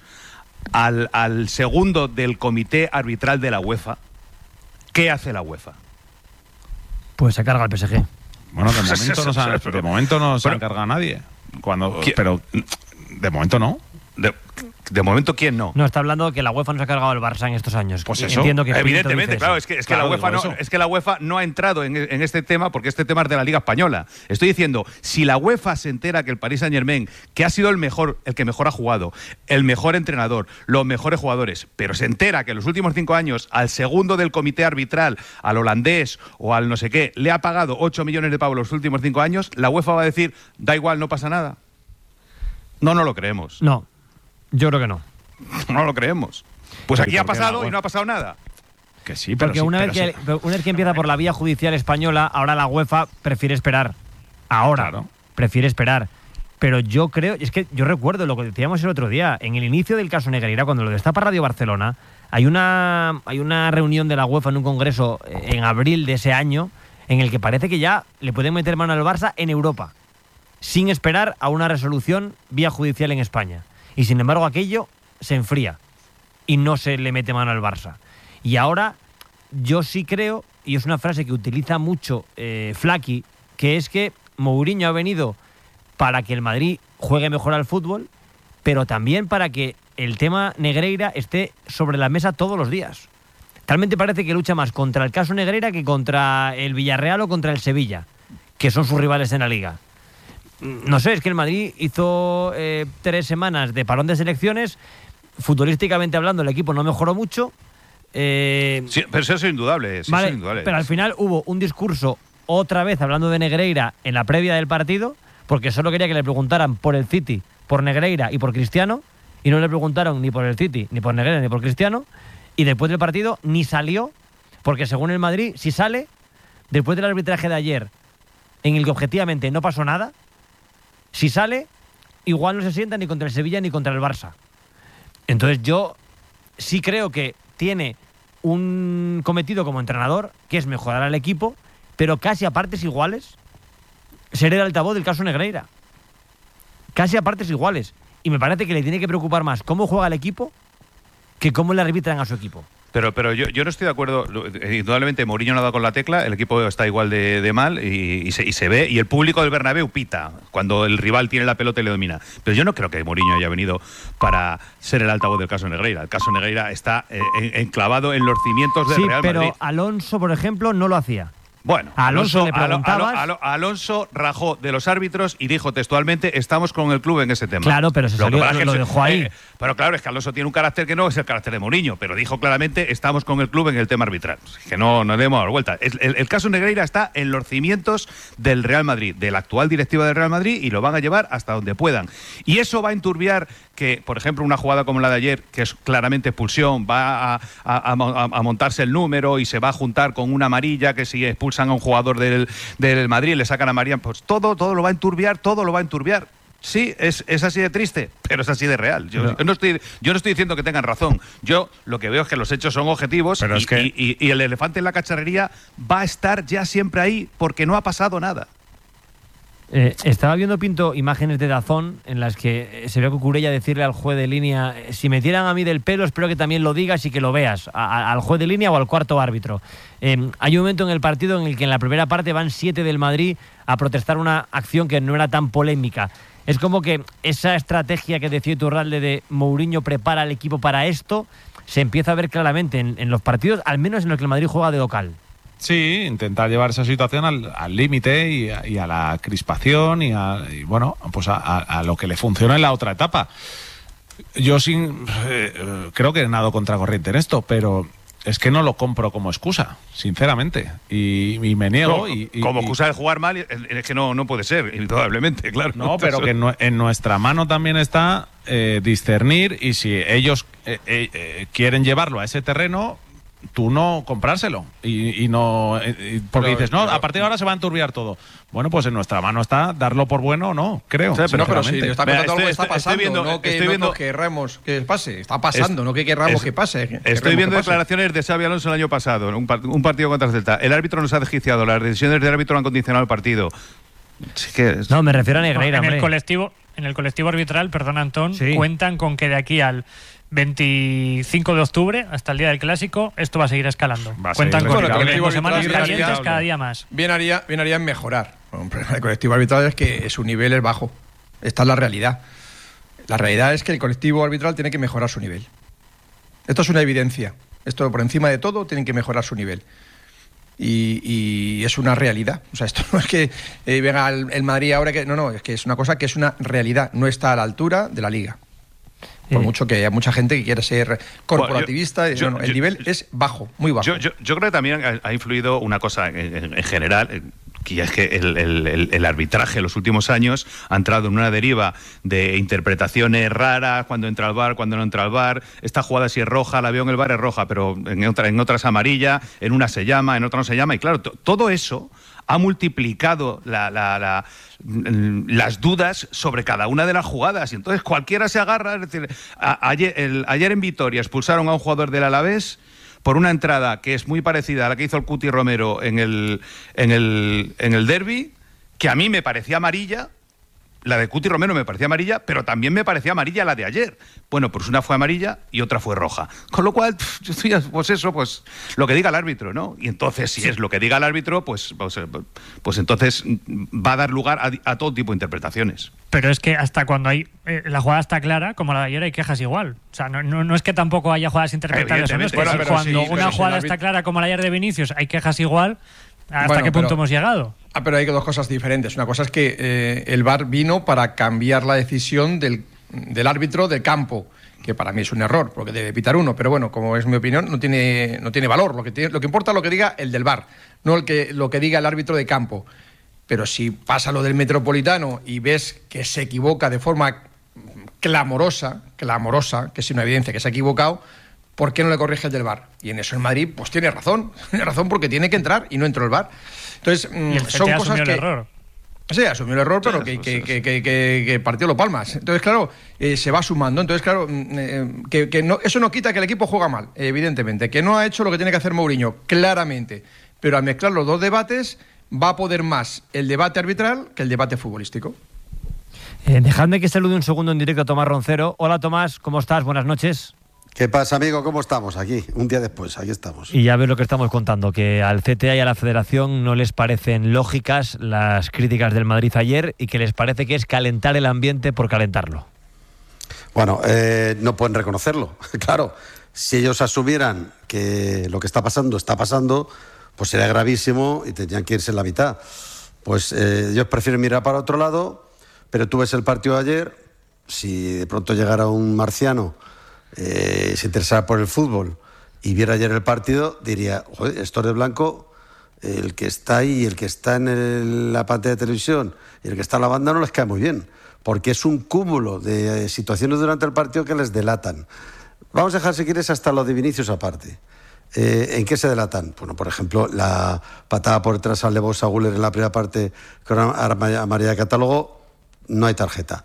al segundo del comité arbitral de la UEFA, ¿qué hace la UEFA? Pues se carga el PSG. Bueno, de momento no se encarga nadie. Pero de momento no. De momento, ¿quién no? No, está hablando de que la UEFA no se ha cargado al Barça en estos años. Pues eso, entiendo que evidentemente, claro, es que Claro, la UEFA no ha entrado en este tema porque este tema es de la Liga Española. Estoy diciendo, si la UEFA se entera que el Paris Saint-Germain, que ha sido el que mejor ha jugado, el mejor entrenador, los mejores jugadores, pero se entera que en los últimos 5 años al segundo del comité arbitral, al holandés o al no sé qué, le ha pagado 8 millones de pavos los últimos 5 años, la UEFA va a decir, da igual, no pasa nada. No lo creemos. No, yo creo que no. No lo creemos. Pues aquí ha pasado y no ha pasado nada. Que sí, pero porque una vez que empieza por la vía judicial española, ahora la UEFA prefiere esperar. Prefiere esperar. Pero yo creo, es que yo recuerdo lo que decíamos el otro día, en el inicio del caso Negreira, cuando lo destapa Radio Barcelona, hay una reunión de la UEFA en un congreso en abril de ese año, en el que parece que ya le pueden meter mano al Barça en Europa, sin esperar a una resolución vía judicial en España. Y sin embargo aquello se enfría y no se le mete mano al Barça. Y ahora yo sí creo, y es una frase que utiliza mucho Flaky, que es que Mourinho ha venido para que el Madrid juegue mejor al fútbol, pero también para que el tema Negreira esté sobre la mesa todos los días. Realmente parece que lucha más contra el caso Negreira que contra el Villarreal o contra el Sevilla, que son sus rivales en la Liga. No sé, es que el Madrid hizo 3 semanas de parón de selecciones. Futbolísticamente hablando, el equipo no mejoró mucho. Sí, pero eso es indudable. Vale, es indudable. Pero al final hubo un discurso, otra vez hablando de Negreira, en la previa del partido, porque solo quería que le preguntaran por el City, por Negreira y por Cristiano, y no le preguntaron ni por el City, ni por Negreira, ni por Cristiano, y después del partido ni salió, porque según el Madrid, si sale, después del arbitraje de ayer, en el que objetivamente no pasó nada, si sale, igual no se sienta ni contra el Sevilla ni contra el Barça. Entonces yo sí creo que tiene un cometido como entrenador, que es mejorar al equipo, pero casi a partes iguales ser el altavoz del caso Negreira. Casi a partes iguales. Y me parece que le tiene que preocupar más cómo juega el equipo que cómo le arbitran a su equipo. Pero yo no estoy de acuerdo. Indudablemente Mourinho no ha dado con la tecla, el equipo está igual de mal y se ve, y el público del Bernabéu pita cuando el rival tiene la pelota y le domina. Pero yo no creo que Mourinho haya venido para ser el altavoz del caso Negreira. El caso Negreira está enclavado en los cimientos del Real Madrid. Pero Alonso, por ejemplo, no lo hacía. Bueno, a Alonso le preguntabas... Alonso rajó de los árbitros y dijo textualmente, estamos con el club en ese tema. Claro, pero lo dejó ahí. Pero claro, es que Alonso tiene un carácter que no es el carácter de Mourinho, pero dijo claramente, estamos con el club en el tema arbitral. Que no le hemos dado vuelta. El caso Negreira está en los cimientos del Real Madrid, de la actual directiva del Real Madrid, y lo van a llevar hasta donde puedan. Y eso va a enturbiar que, por ejemplo, una jugada como la de ayer, que es claramente expulsión, va a montarse el número y se va a juntar con una amarilla, que si expulsan a un jugador del Madrid, le sacan a María, pues todo lo va a enturbiar, Sí, es así de triste, pero es así de real. Yo no estoy diciendo que tengan razón. Yo lo que veo es que los hechos son objetivos, y el elefante en la cacharrería va a estar ya siempre ahí porque no ha pasado nada. Estaba viendo, Pinto, imágenes de DAZN en las que se ve a Cucurella decirle al juez de línea, si me tiran a mí del pelo, espero que también lo digas y que lo veas, al juez de línea o al cuarto árbitro. Hay un momento en el partido en el que en la primera parte van 7 del Madrid a protestar una acción que no era tan polémica. Es como que esa estrategia que decía Iturralde de Mourinho prepara al equipo para esto, se empieza a ver claramente en los partidos, al menos en los que el Madrid juega de local. Sí, intentar llevar esa situación al límite y a la crispación y bueno, pues a lo que le funciona en la otra etapa. Yo creo que nado contracorriente en esto, pero es que no lo compro como excusa, sinceramente, y me niego. Como excusa de jugar mal, es que no puede ser, indudablemente, claro. No, pero que en nuestra mano también está discernir, y si ellos quieren llevarlo a ese terreno, tú no comprárselo porque dices, no, a partir de ahora se va a enturbiar todo. Bueno, pues en nuestra mano está darlo por bueno o no, creo. Sí, pero si está contando algo que está pasando, no que querramos que pase. Está pasando, no que querramos que pase. Estoy viendo declaraciones de Xabi Alonso el año pasado, en un partido contra el Celta. El árbitro nos ha desquiciado, las decisiones del árbitro han condicionado el partido. No, me refiero a Negreira. En el colectivo arbitral, perdón, Antón, sí, cuentan con que de aquí al 25 de octubre, hasta el día del Clásico, esto va a seguir escalando. Cuentan con semanas calientes cada día más. Bien haría en mejorar. Un problema del colectivo arbitral es que su nivel es bajo. Esta es la realidad. La realidad es que el colectivo arbitral tiene que mejorar su nivel. Esto es una evidencia. Esto, por encima de todo, tienen que mejorar su nivel. Y es una realidad. O sea, esto no es que venga el Madrid ahora que... No, es que es una cosa que es una realidad. No está a la altura de la Liga. Por mucho que haya mucha gente que quiera ser corporativista, el nivel es bajo, muy bajo. Yo creo que también ha influido una cosa en general, que es que el arbitraje en los últimos años ha entrado en una deriva de interpretaciones raras, cuando entra al VAR, cuando no entra al VAR. Esta jugada si es roja, la veo en el VAR es roja, pero en otra es amarilla, en una se llama, en otra no se llama. Y claro, todo eso ha multiplicado las dudas sobre cada una de las jugadas. Y entonces cualquiera se agarra. Es decir, ayer en Vitoria expulsaron a un jugador del Alavés por una entrada que es muy parecida a la que hizo el Cuti Romero en el derbi, que a mí me parecía amarilla. La de Cuti Romero me parecía amarilla, pero también me parecía amarilla la de ayer. Bueno, pues una fue amarilla y otra fue roja. Con lo cual, pues lo que diga el árbitro, ¿no? Y entonces, si es lo que diga el árbitro, pues entonces va a dar lugar a todo tipo de interpretaciones. Pero es que hasta cuando la jugada está clara, como la de ayer, hay quejas igual. O sea, no es que tampoco haya jugadas interpretables. ¿No? Es que cuando una jugada está clara, como la de ayer de Vinicius, hay quejas igual. ¿Hasta qué punto hemos llegado? Pero hay dos cosas diferentes. Una cosa es que el VAR vino para cambiar la decisión del árbitro del campo, que para mí es un error, porque debe pitar uno. Pero bueno, como es mi opinión, no tiene valor. Lo que importa es lo que diga el del VAR, no lo que diga el árbitro de campo. Pero si pasa lo del Metropolitano y ves que se equivoca de forma clamorosa, que es una evidencia que se ha equivocado, ¿por qué no le corrige el del VAR? Y en eso el Madrid pues tiene razón porque tiene que entrar y no entró el VAR. Entonces, son cosas que... Error. Sí, asumió el error, pero que partió los palmas. Entonces, claro, se va sumando. Entonces, claro, eso no quita que el equipo juega mal, evidentemente. Que no ha hecho lo que tiene que hacer Mourinho, claramente. Pero al mezclar los dos debates, va a poder más el debate arbitral que el debate futbolístico. Dejadme que salude un segundo en directo a Tomás Roncero. Hola, Tomás, ¿cómo estás? Buenas noches. ¿Qué pasa, amigo? ¿Cómo estamos? Aquí, un día después, aquí estamos. Y ya ves lo que estamos contando, que al CTA y a la Federación no les parecen lógicas las críticas del Madrid ayer y que les parece que es calentar el ambiente por calentarlo. Bueno, no pueden reconocerlo. Claro, si ellos asumieran que lo que está pasando, pues sería gravísimo y tendrían que irse en la mitad. Pues ellos prefieren mirar para otro lado, pero tú ves el partido de ayer, si de pronto llegara un marciano... se interesara por el fútbol y viera ayer el partido, diría, joder, estos de blanco, el que está ahí y el que está en la pantalla de televisión y el que está en la banda no les cae muy bien, porque es un cúmulo de situaciones durante el partido que les delatan. Vamos a dejar, si quieres, hasta lo de Vinicius aparte. ¿En qué se delatan? Bueno, por ejemplo, la patada por detrás al Lebosa Guller en la primera parte con amarilla de catálogo, no hay tarjeta.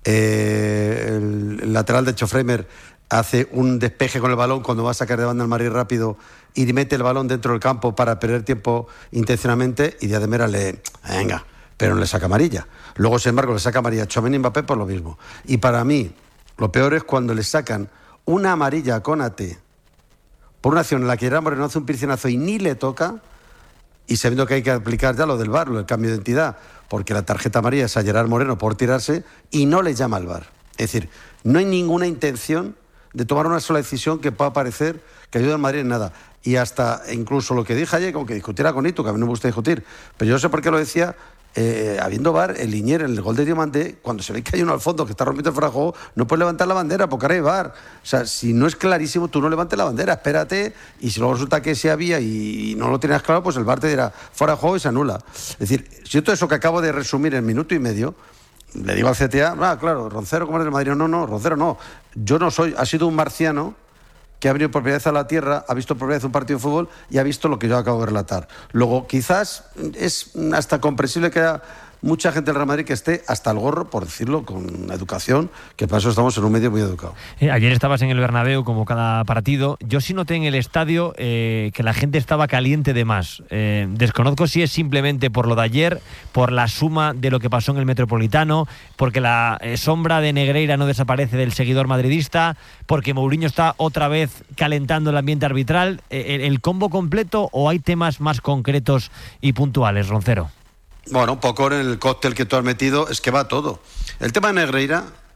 El lateral de Chofreimer hace un despeje con el balón cuando va a sacar de banda el Madrid rápido y mete el balón dentro del campo para perder tiempo intencionalmente, y Díaz de Mera pero no le saca amarilla. Luego, sin embargo, le saca amarilla a Tchouaméni y Mbappé por lo mismo. Y para mí, lo peor es cuando le sacan una amarilla a Konaté por una acción en la que Gerard Moreno hace un piscinazo y ni le toca, y sabiendo que hay que aplicar ya lo del VAR, el cambio de identidad, porque la tarjeta amarilla es a Gerard Moreno por tirarse y no le llama al VAR. Es decir, no hay ninguna intención de tomar una sola decisión que pueda parecer que ayuda al Madrid en nada. Y hasta incluso lo que dije ayer, como que discutiera con Ito, que a mí no me gusta discutir, pero yo no sé por qué lo decía, habiendo VAR, el Linier en el gol de Diomandé, cuando se ve que hay uno al fondo que está rompiendo el fuera de juego, no puedes levantar la bandera porque ahora hay VAR. O sea, si no es clarísimo, tú no levantes la bandera, espérate, y si luego resulta que sí había y no lo tenías claro, pues el VAR te dirá fuera de juego y se anula. Es decir, si todo eso que acabo de resumir en minuto y medio, le digo al CTA, claro, Roncero, ¿cómo eres del Madrid? No, Roncero no. Yo no soy, ha sido un marciano que ha venido por primera vez a la Tierra, ha visto por primera vez un partido de fútbol y ha visto lo que yo acabo de relatar. Luego, quizás es hasta comprensible que haya mucha gente del Real Madrid que esté hasta el gorro, por decirlo con educación, que para eso estamos en un medio muy educado. Ayer estabas en el Bernabéu como cada partido. Yo sí noté en el estadio que la gente estaba caliente de más. Desconozco si es simplemente por lo de ayer, por la suma de lo que pasó en el Metropolitano, porque la sombra de Negreira no desaparece del seguidor madridista, porque Mourinho está otra vez calentando el ambiente arbitral. ¿El combo completo o hay temas más concretos y puntuales, Roncero? Bueno, un poco en el cóctel que tú has metido es que va todo. El tema de Negreira,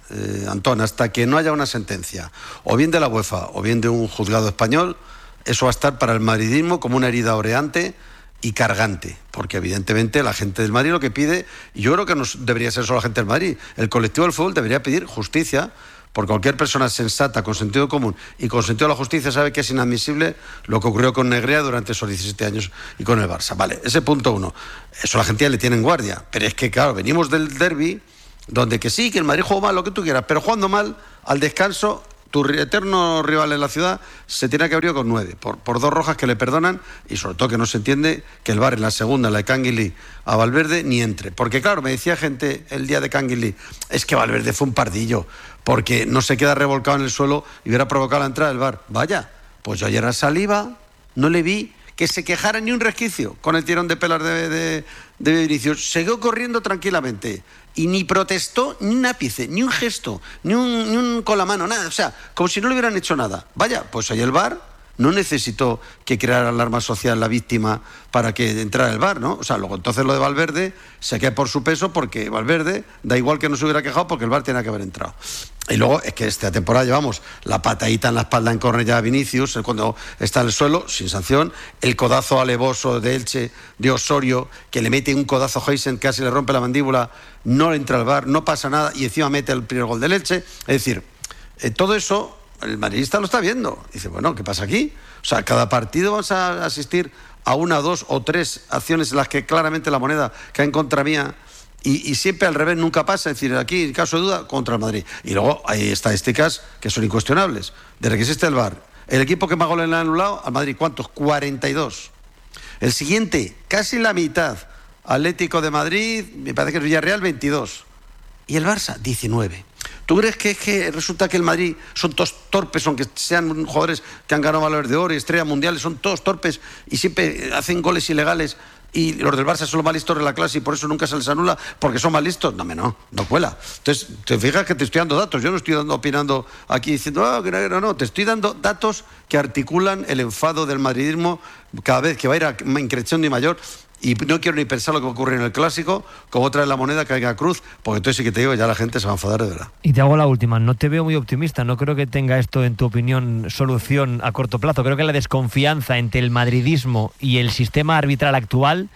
Antón, hasta que no haya una sentencia, o bien de la UEFA, o bien de un juzgado español, eso va a estar para el madridismo como una herida oreante y cargante, porque evidentemente la gente del Madrid lo que pide, y yo creo que no debería ser solo la gente del Madrid, el colectivo del fútbol debería pedir justicia, porque cualquier persona sensata, con sentido común y con sentido de la justicia sabe que es inadmisible lo que ocurrió con Negreira durante esos 17 años y con el Barça. Vale, ese punto uno. Eso la gente ya le tiene en guardia, pero es que claro, venimos del derbi, donde que sí, que el Madrid jugó mal, lo que tú quieras, pero jugando mal, al descanso, tu eterno rival en la ciudad se tiene que abrir con 9, por 2 rojas que le perdonan, y sobre todo que no se entiende que el VAR en la segunda, la de Canguilí a Valverde, ni entre. Porque claro, me decía gente el día de Canguilí, es que Valverde fue un pardillo, porque no se queda revolcado en el suelo y hubiera provocado la entrada del VAR. Vaya, pues yo ayer a Saliba no le vi que se quejara ni un resquicio con el tirón de pelas de Vinicius. Siguió corriendo tranquilamente y ni protestó ni un ápice, ni un gesto, ni un con la mano, nada. O sea, como si no le hubieran hecho nada. Vaya, pues ahí el VAR no necesitó que creara alarma social la víctima para que entrara el VAR, ¿no? O sea, luego entonces lo de Valverde se queda por su peso, porque Valverde da igual que no se hubiera quejado, porque el VAR tenía que haber entrado. Y luego es que esta temporada llevamos la patadita en la espalda en córner ya a Vinicius, cuando está en el suelo, sin sanción, el codazo alevoso de Elche, de Osorio, que le mete un codazo a Heisen, casi le rompe la mandíbula, no le entra el VAR, no pasa nada, y encima mete el primer gol del Elche. Es decir, todo eso el madridista lo está viendo. Dice, bueno, ¿qué pasa aquí? O sea, cada partido vamos a asistir a 1, 2 o 3 acciones en las que claramente la moneda cae en contra mía, y siempre al revés, nunca pasa. Es decir, aquí, en caso de duda, contra el Madrid. Y luego hay estadísticas que son incuestionables. Desde que existe el VAR, el equipo que más goles le ha anulado al Madrid, ¿cuántos? 42. El siguiente, casi la mitad, Atlético de Madrid, me parece que es Villarreal, 22. Y el Barça, 19. ¿Tú crees que resulta que el Madrid son todos torpes, aunque sean jugadores que han ganado Balones de Oro y estrellas mundiales, son todos torpes y siempre hacen goles ilegales, y los del Barça son los más listos de la clase y por eso nunca se les anula, porque son más listos? No cuela. Entonces, te fijas que te estoy dando datos, yo no estoy opinando aquí diciendo, no, te estoy dando datos que articulan el enfado del madridismo cada vez que va a ir increciendo y mayor. Y no quiero ni pensar lo que ocurre en el Clásico, como otra vez la moneda caiga a cruz, porque entonces sí que te digo, ya la gente se va a enfadar de verdad. Y te hago la última, no te veo muy optimista, no creo que tenga esto, en tu opinión, solución a corto plazo. Creo que la desconfianza entre el madridismo y el sistema arbitral actual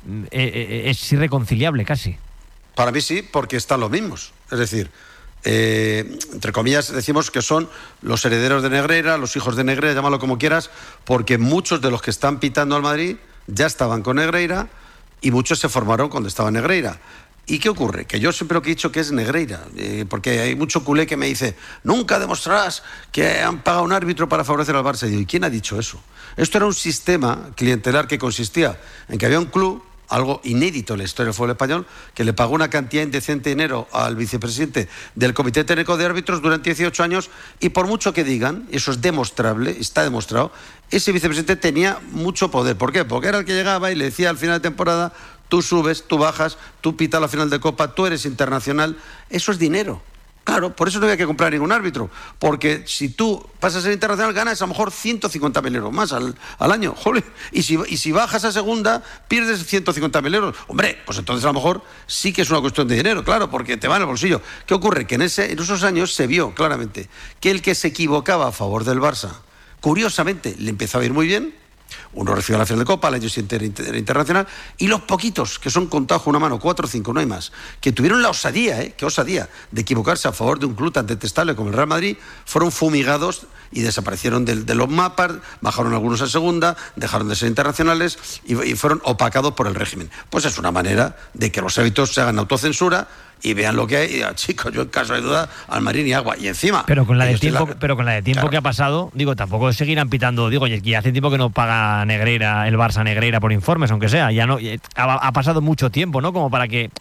es irreconciliable casi. Para mí sí, porque están los mismos. Es decir, entre comillas decimos que son los herederos de Negreira, los hijos de Negreira, llámalo como quieras, porque muchos de los que están pitando al Madrid ya estaban con Negreira y muchos se formaron cuando estaba Negreira. ¿Y qué ocurre? Que yo siempre lo que he dicho que es Negreira, porque hay mucho culé que me dice, nunca demostrarás que han pagado un árbitro para favorecer al Barça. Y digo, ¿y quién ha dicho eso? Esto era un sistema clientelar que consistía en que había un club, algo inédito en la historia del fútbol español, que le pagó una cantidad indecente de dinero al vicepresidente del Comité Técnico de Árbitros durante 18 años, y por mucho que digan, eso es demostrable, está demostrado, ese vicepresidente tenía mucho poder. ¿Por qué? Porque era el que llegaba y le decía al final de temporada, tú subes, tú bajas, tú pitas la final de Copa, tú eres internacional. Eso es dinero. Claro, por eso no había que comprar ningún árbitro, porque si tú pasas a ser internacional ganas a lo mejor 150.000 euros más al año. Joder. Y si bajas a segunda pierdes 150.000 euros. Hombre, pues entonces a lo mejor sí que es una cuestión de dinero, claro, porque te va en el bolsillo. ¿Qué ocurre? Que en esos años se vio claramente que el que se equivocaba a favor del Barça, curiosamente, le empezaba a ir muy bien. Uno recibió la final de Copa, el año siguiente era internacional, y los poquitos, que son contados con una mano, 4 o 5, no hay más, que tuvieron la osadía, qué osadía, de equivocarse a favor de un club tan detestable como el Real Madrid, fueron fumigados y desaparecieron de los mapas, bajaron algunos a segunda, dejaron de ser internacionales y fueron opacados por el régimen. Pues es una manera de que los árbitros se hagan autocensura y vean lo que hay. Y, chicos, yo en caso de duda, al Marín y agua. Y encima... Pero con la de tiempo claro, que ha pasado, digo, tampoco seguirán pitando, digo, y hace tiempo que no paga Negreira, el Barça Negreira por informes, aunque sea, ya no ha pasado mucho tiempo, ¿no? Como para que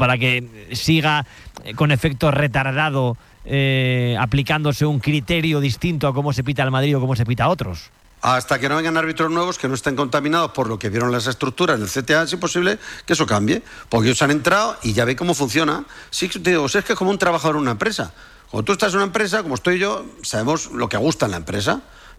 siga con efecto retardado aplicándose un criterio distinto a cómo se pita al Madrid o cómo se pita a otros. Hasta que no vengan árbitros nuevos que no estén contaminados por lo que vieron las estructuras del CTA, es imposible que eso cambie. Porque ellos han entrado y ya ve cómo funciona. Sí, te digo, es que es como un trabajador en una empresa. Cuando tú estás en una empresa, como estoy yo, sabemos lo que gusta en la empresa.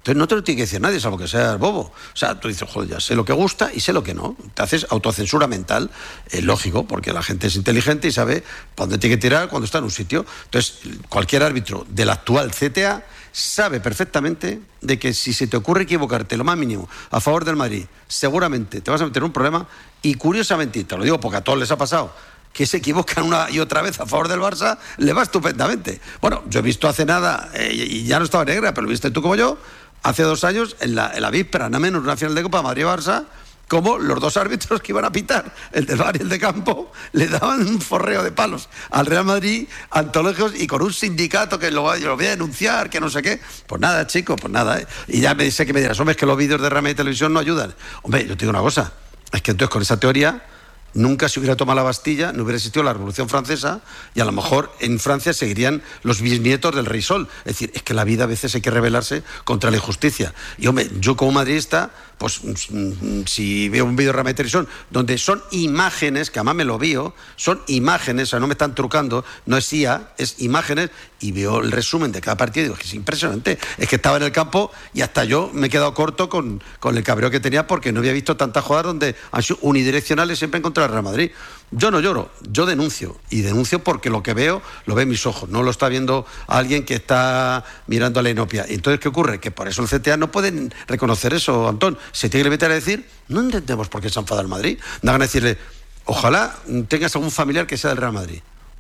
Entonces no te lo tiene que decir nadie, salvo que seas bobo. O sea, tú dices, joder, ya sé lo que gusta y sé lo que no. Te haces autocensura mental, es lógico, porque la gente es inteligente y sabe para dónde tiene que tirar cuando está en un sitio. Entonces, cualquier árbitro del actual CTA sabe perfectamente de que si se te ocurre equivocarte lo más mínimo a favor del Madrid, seguramente te vas a meter en un problema. Y curiosamente, y te lo digo porque a todos les ha pasado, que se equivocan una y otra vez a favor del Barça, le va estupendamente. Bueno, yo he visto hace nada, y ya no estaba negra, pero lo viste tú como yo, hace 2 años, en la víspera, nada menos, una final de Copa Madrid-Barça, como los 2 árbitros que iban a pitar, el del bar y el de campo, le daban un forreo de palos al Real Madrid, antológicos, y con un sindicato que lo voy a denunciar, que no sé qué. Pues nada, chico, pues nada. Y ya me dice que me dirás, hombre, es que los vídeos de Real Madrid Televisión no ayudan. Hombre, yo te digo una cosa, es que entonces con esa teoría nunca se hubiera tomado la Bastilla, no hubiera existido la Revolución Francesa, y a lo mejor en Francia seguirían los bisnietos del Rey Sol. Es decir, es que la vida a veces hay que rebelarse contra la injusticia. Y hombre, yo como madridista, pues si veo un vídeo de Real Madrid Televisión donde son imágenes, que además me lo veo, son imágenes, o sea, no me están trucando, no es IA, es imágenes, y veo el resumen de cada partido y digo, es que es impresionante. Es que estaba en el campo y hasta yo me he quedado corto con el cabreo que tenía, porque no había visto tantas jugadas donde han sido unidireccionales siempre en contra del Real Madrid. Yo no lloro, yo denuncio, y denuncio porque lo que veo lo ve mis ojos, no lo está viendo alguien que está mirando a la inopia. Entonces, ¿qué ocurre? Que por eso el CTA no pueden reconocer eso, Antón. Se tiene que meter a decir, no entendemos por qué se enfada el Madrid. Dan a decirle, ojalá tengas algún familiar que sea del Real Madrid.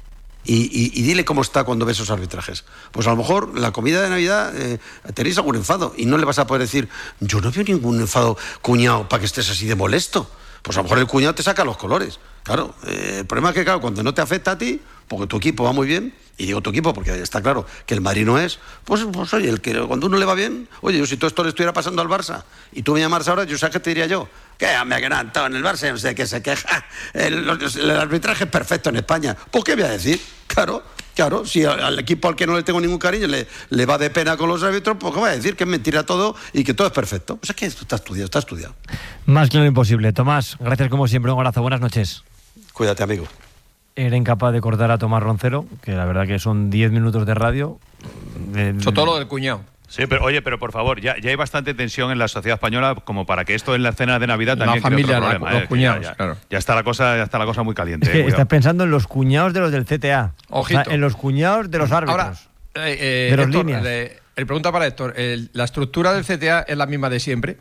Y dile cómo está cuando ve esos arbitrajes. Pues a lo mejor la comida de Navidad tenéis algún enfado y no le vas a poder decir, yo no veo ningún enfado, cuñado, para que estés así de molesto. Pues a lo mejor el cuñado te saca los colores. Claro, el problema es que, claro, cuando no te afecta a ti, porque tu equipo va muy bien, y digo tu equipo porque está claro que el Madrid no es, pues oye, cuando uno le va bien, oye, yo si todo esto le estuviera pasando al Barça y tú me llamas ahora, yo sé qué te diría yo. Que hombre, que no, Antón, el Barça no sé qué se queja, el arbitraje es perfecto en España. Pues qué voy a decir, claro, si al equipo al que no le tengo ningún cariño le va de pena con los árbitros, pues qué voy a decir, que es mentira todo y que todo es perfecto. Pues es que esto está estudiado. Más claro imposible. Tomás, gracias como siempre, un abrazo, buenas noches. Cuídate, amigo. Era incapaz de cortar a Tomás Roncero, que la verdad que son 10 minutos de radio. Sobre todo lo del cuñado. Sí, pero oye, pero por favor, ya hay bastante tensión en la sociedad española como para que esto en la cena de Navidad también la familia, cree otro problema. los cuñados, claro. Ya está la cosa muy caliente. Es que estás pensando en los cuñados de los del CTA. Ojito. O sea, en los cuñados de los árbitros. Ahora, de los Héctor, líneas. el pregunta para Héctor, ¿la estructura del CTA es la misma de siempre?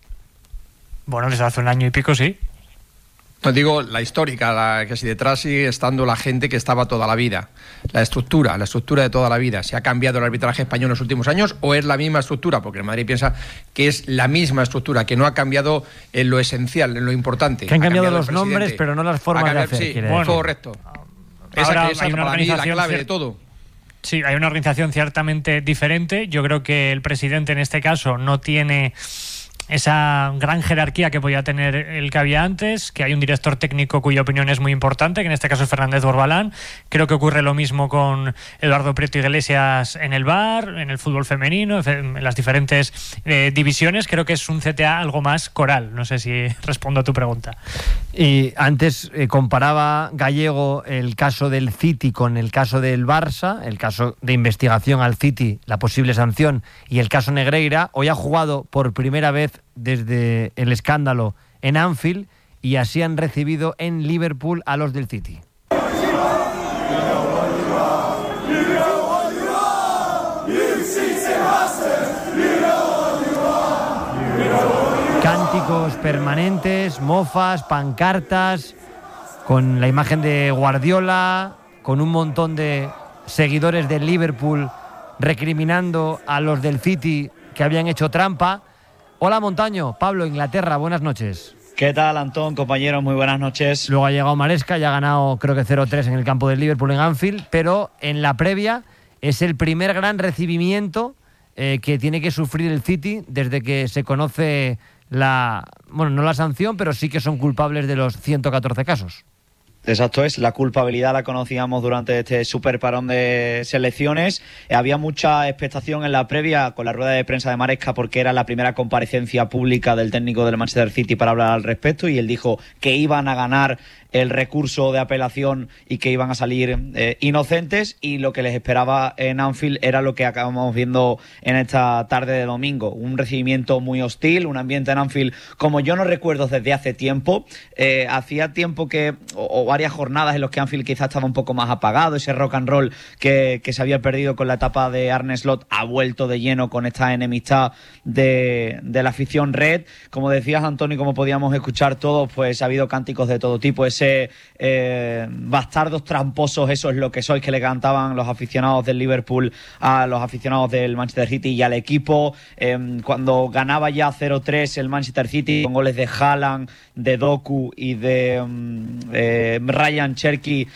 Bueno, desde hace 1 año y pico, sí. No digo la histórica, que si detrás sigue estando la gente que estaba toda la vida. La estructura de toda la vida. ¿Se ha cambiado el arbitraje español en los últimos años o es la misma estructura? Porque el Madrid piensa que es la misma estructura, que no ha cambiado en lo esencial, en lo importante. Que han cambiado los nombres, pero no las formas de hacer. Sí, bueno, correcto. Esa hay una para mí la organización clave de todo. Sí, hay una organización ciertamente diferente. Yo creo que el presidente en este caso no tiene esa gran jerarquía que podía tener el que había antes, que hay un director técnico cuya opinión es muy importante, que en este caso es Fernández Borbalán. Creo que ocurre lo mismo con Eduardo Prieto Iglesias en el VAR, en el fútbol femenino, en las diferentes divisiones. Creo que es un CTA algo más coral. No sé si respondo a tu pregunta. Y antes comparaba Gallego el caso del City con el caso del Barça, el caso de investigación al City, la posible sanción, y el caso Negreira. Hoy ha jugado por primera vez desde el escándalo en Anfield y así han recibido en Liverpool a los del City. Cánticos permanentes, mofas, pancartas, con la imagen de Guardiola, con un montón de seguidores del Liverpool recriminando a los del City que habían hecho trampa. Hola Montaño, Pablo, Inglaterra, buenas noches. ¿Qué tal, Antón, compañeros? Muy buenas noches. Luego ha llegado Maresca, ya ha ganado creo que 0-3 en el campo del Liverpool en Anfield, pero en la previa es el primer gran recibimiento que tiene que sufrir el City desde que se conoce no la sanción, pero sí que son culpables de los 114 casos. Exacto, es la culpabilidad la conocíamos durante este super parón de selecciones. Había mucha expectación en la previa con la rueda de prensa de Maresca porque era la primera comparecencia pública del técnico del Manchester City para hablar al respecto, y él dijo que iban a ganar el recurso de apelación y que iban a salir inocentes, y lo que les esperaba en Anfield era lo que acabamos viendo en esta tarde de domingo. Un recibimiento muy hostil, un ambiente en Anfield como yo no recuerdo desde hace tiempo. Hacía tiempo o varias jornadas en los que Anfield quizás estaba un poco más apagado. Ese rock and roll que se había perdido con la etapa de Arne Slot ha vuelto de lleno con esta enemistad de la afición red. Como decías, Antonio, como podíamos escuchar todos, pues ha habido cánticos de todo tipo. Ese bastardos tramposos, eso es lo que sois, que le cantaban los aficionados del Liverpool a los aficionados del Manchester City y al equipo. Cuando ganaba ya 0-3 el Manchester City con goles de Haaland, de Doku y de Ryan Cherky,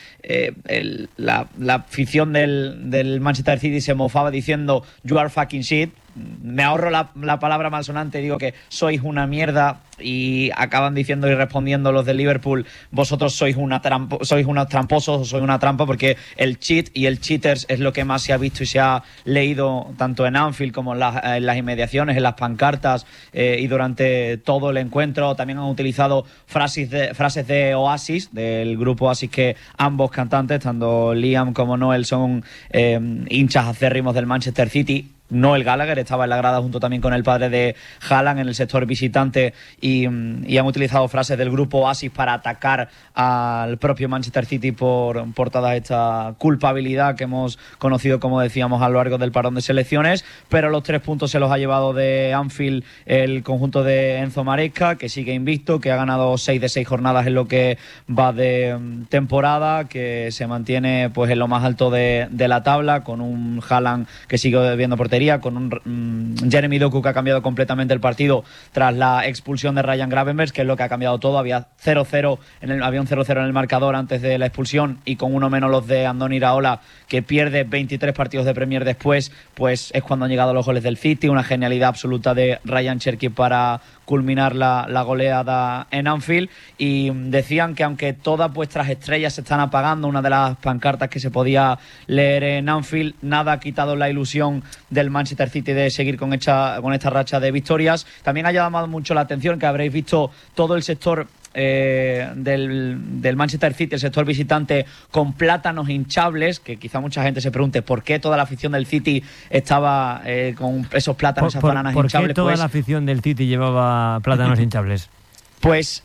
la afición del Manchester City se mofaba diciendo "You are fucking shit". Me ahorro la palabra malsonante, digo que sois una mierda, y acaban diciendo y respondiendo los de Liverpool: vosotros sois unos tramposos, sois una trampa, porque el cheat y el cheaters es lo que más se ha visto y se ha leído tanto en Anfield como en las inmediaciones, en las pancartas, y durante todo el encuentro. También han utilizado frases de Oasis, del grupo Oasis, que ambos cantantes, tanto Liam como Noel, son hinchas acérrimos del Manchester City. Noel Gallagher estaba en la grada junto también con el padre de Haaland en el sector visitante, y han utilizado frases del grupo Oasis para atacar al propio Manchester City por toda esta culpabilidad que hemos conocido, como decíamos, a lo largo del parón de selecciones. Pero los 3 puntos se los ha llevado de Anfield el conjunto de Enzo Maresca, que sigue invicto, que ha ganado 6 de 6 jornadas en lo que va de temporada, que se mantiene pues en lo más alto de la tabla, con un Haaland que sigue viendo portería, con un Jeremy Doku que ha cambiado completamente el partido tras la expulsión de Ryan Gravenberch, que es lo que ha cambiado todo. Había 0-0 había un 0-0 en el marcador antes de la expulsión, y con uno menos los de Andoni Iraola, que pierde 23 partidos de Premier después, pues es cuando han llegado los goles del City. Una genialidad absoluta de Ryan Cherky para culminar la goleada en Anfield. Y decían que aunque todas vuestras estrellas se están apagando, una de las pancartas que se podía leer en Anfield, nada ha quitado la ilusión del Manchester City de seguir con esta racha de victorias. También ha llamado mucho la atención que habréis visto todo el sector del Manchester City, el sector visitante, con plátanos hinchables, que quizá mucha gente se pregunte por qué toda la afición del City estaba con esos plátanos, esas bananas hinchables. ¿Por qué toda la afición del City llevaba plátanos hinchables? Pues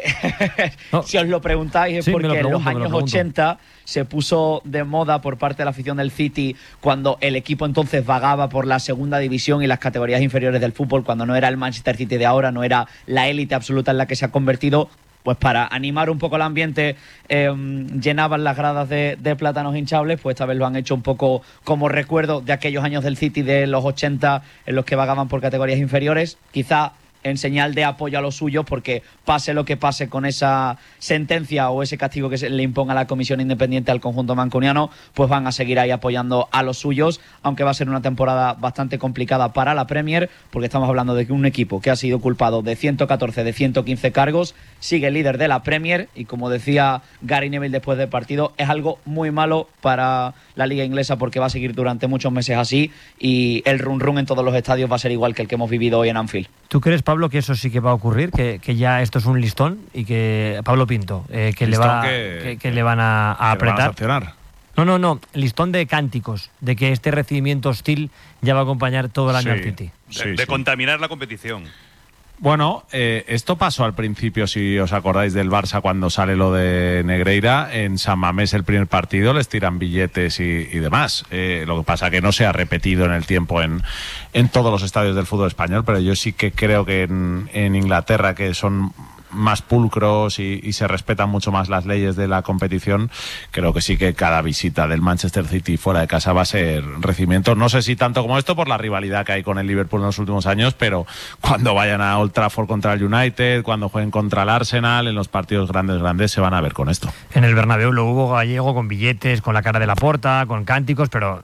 si os lo preguntáis es porque en los años 80 se puso de moda por parte de la afición del City, cuando el equipo entonces vagaba por la segunda división y las categorías inferiores del fútbol, cuando no era el Manchester City de ahora, no era la élite absoluta en la que se ha convertido. Pues para animar un poco el ambiente llenaban las gradas de plátanos hinchables. Pues esta vez lo han hecho un poco como recuerdo de aquellos años del City de los 80 en los que vagaban por categorías inferiores, quizá en señal de apoyo a los suyos, porque pase lo que pase con esa sentencia o ese castigo que se le imponga a la comisión independiente al conjunto mancuniano, pues van a seguir ahí apoyando a los suyos, aunque va a ser una temporada bastante complicada para la Premier, porque estamos hablando de que un equipo que ha sido culpado de 114 de 115 cargos sigue líder de la Premier, y como decía Gary Neville después del partido, es algo muy malo para la liga inglesa, porque va a seguir durante muchos meses así, y el run en todos los estadios va a ser igual que el que hemos vivido hoy en Anfield. ¿Tú crees, Pablo, que eso sí que va a ocurrir? Que ya esto es un listón, y que Pablo Pinto, que le van a apretar. Van a sancionar. No, listón de cánticos, de que este recibimiento hostil ya va a acompañar todo el año al City. De contaminar la competición. Bueno, esto pasó al principio, si os acordáis del Barça, cuando sale lo de Negreira. En San Mamés, el primer partido, les tiran billetes y demás. Lo que pasa que no se ha repetido en el tiempo en todos los estadios del fútbol español, pero yo sí que creo que en Inglaterra, que son más pulcros y se respetan mucho más las leyes de la competición, creo que sí que cada visita del Manchester City fuera de casa va a ser recibimiento. No sé si tanto como esto por la rivalidad que hay con el Liverpool en los últimos años, pero cuando vayan a Old Trafford contra el United, cuando jueguen contra el Arsenal, en los partidos grandes se van a ver con esto. En el Bernabéu lo hubo gallego con billetes, con la cara de Laporta, con cánticos, pero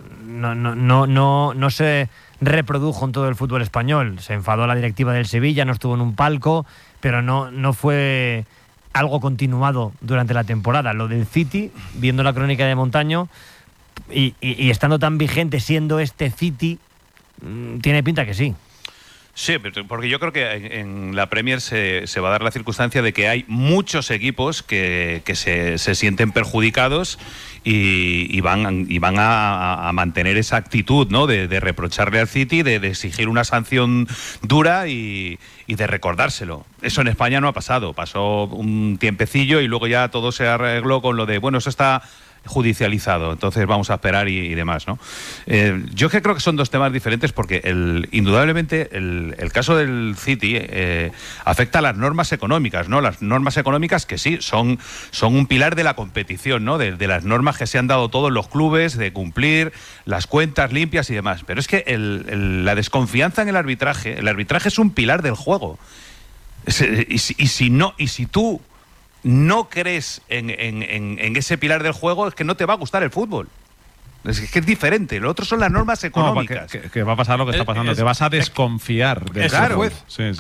no se reprodujo en todo el fútbol español. Se enfadó la directiva del Sevilla, no estuvo en un palco, pero no fue algo continuado durante la temporada. Lo del City, viendo la crónica de Montaño y estando tan vigente siendo este City, tiene pinta que sí. Sí, porque yo creo que en la Premier se va a dar la circunstancia de que hay muchos equipos que se sienten perjudicados y van a mantener esa actitud, ¿no? de reprocharle al City, de exigir una sanción dura y de recordárselo. Eso en España no ha pasado. Pasó un tiempecillo y luego ya todo se arregló con lo de, bueno, eso está judicializado, entonces vamos a esperar y demás, ¿no? Yo creo que son dos temas diferentes porque indudablemente el caso del City afecta a las normas económicas, ¿no? Las normas económicas que sí, son un pilar de la competición, ¿no? De las normas que se han dado todos los clubes, de cumplir las cuentas limpias y demás. Pero es que la desconfianza en el arbitraje es un pilar del juego. Y si tú no crees en ese pilar del juego, es que no te va a gustar el fútbol. Es que es diferente. Lo otro son las normas económicas. Que va a pasar lo que está pasando. Te vas a desconfiar del juez. Sí.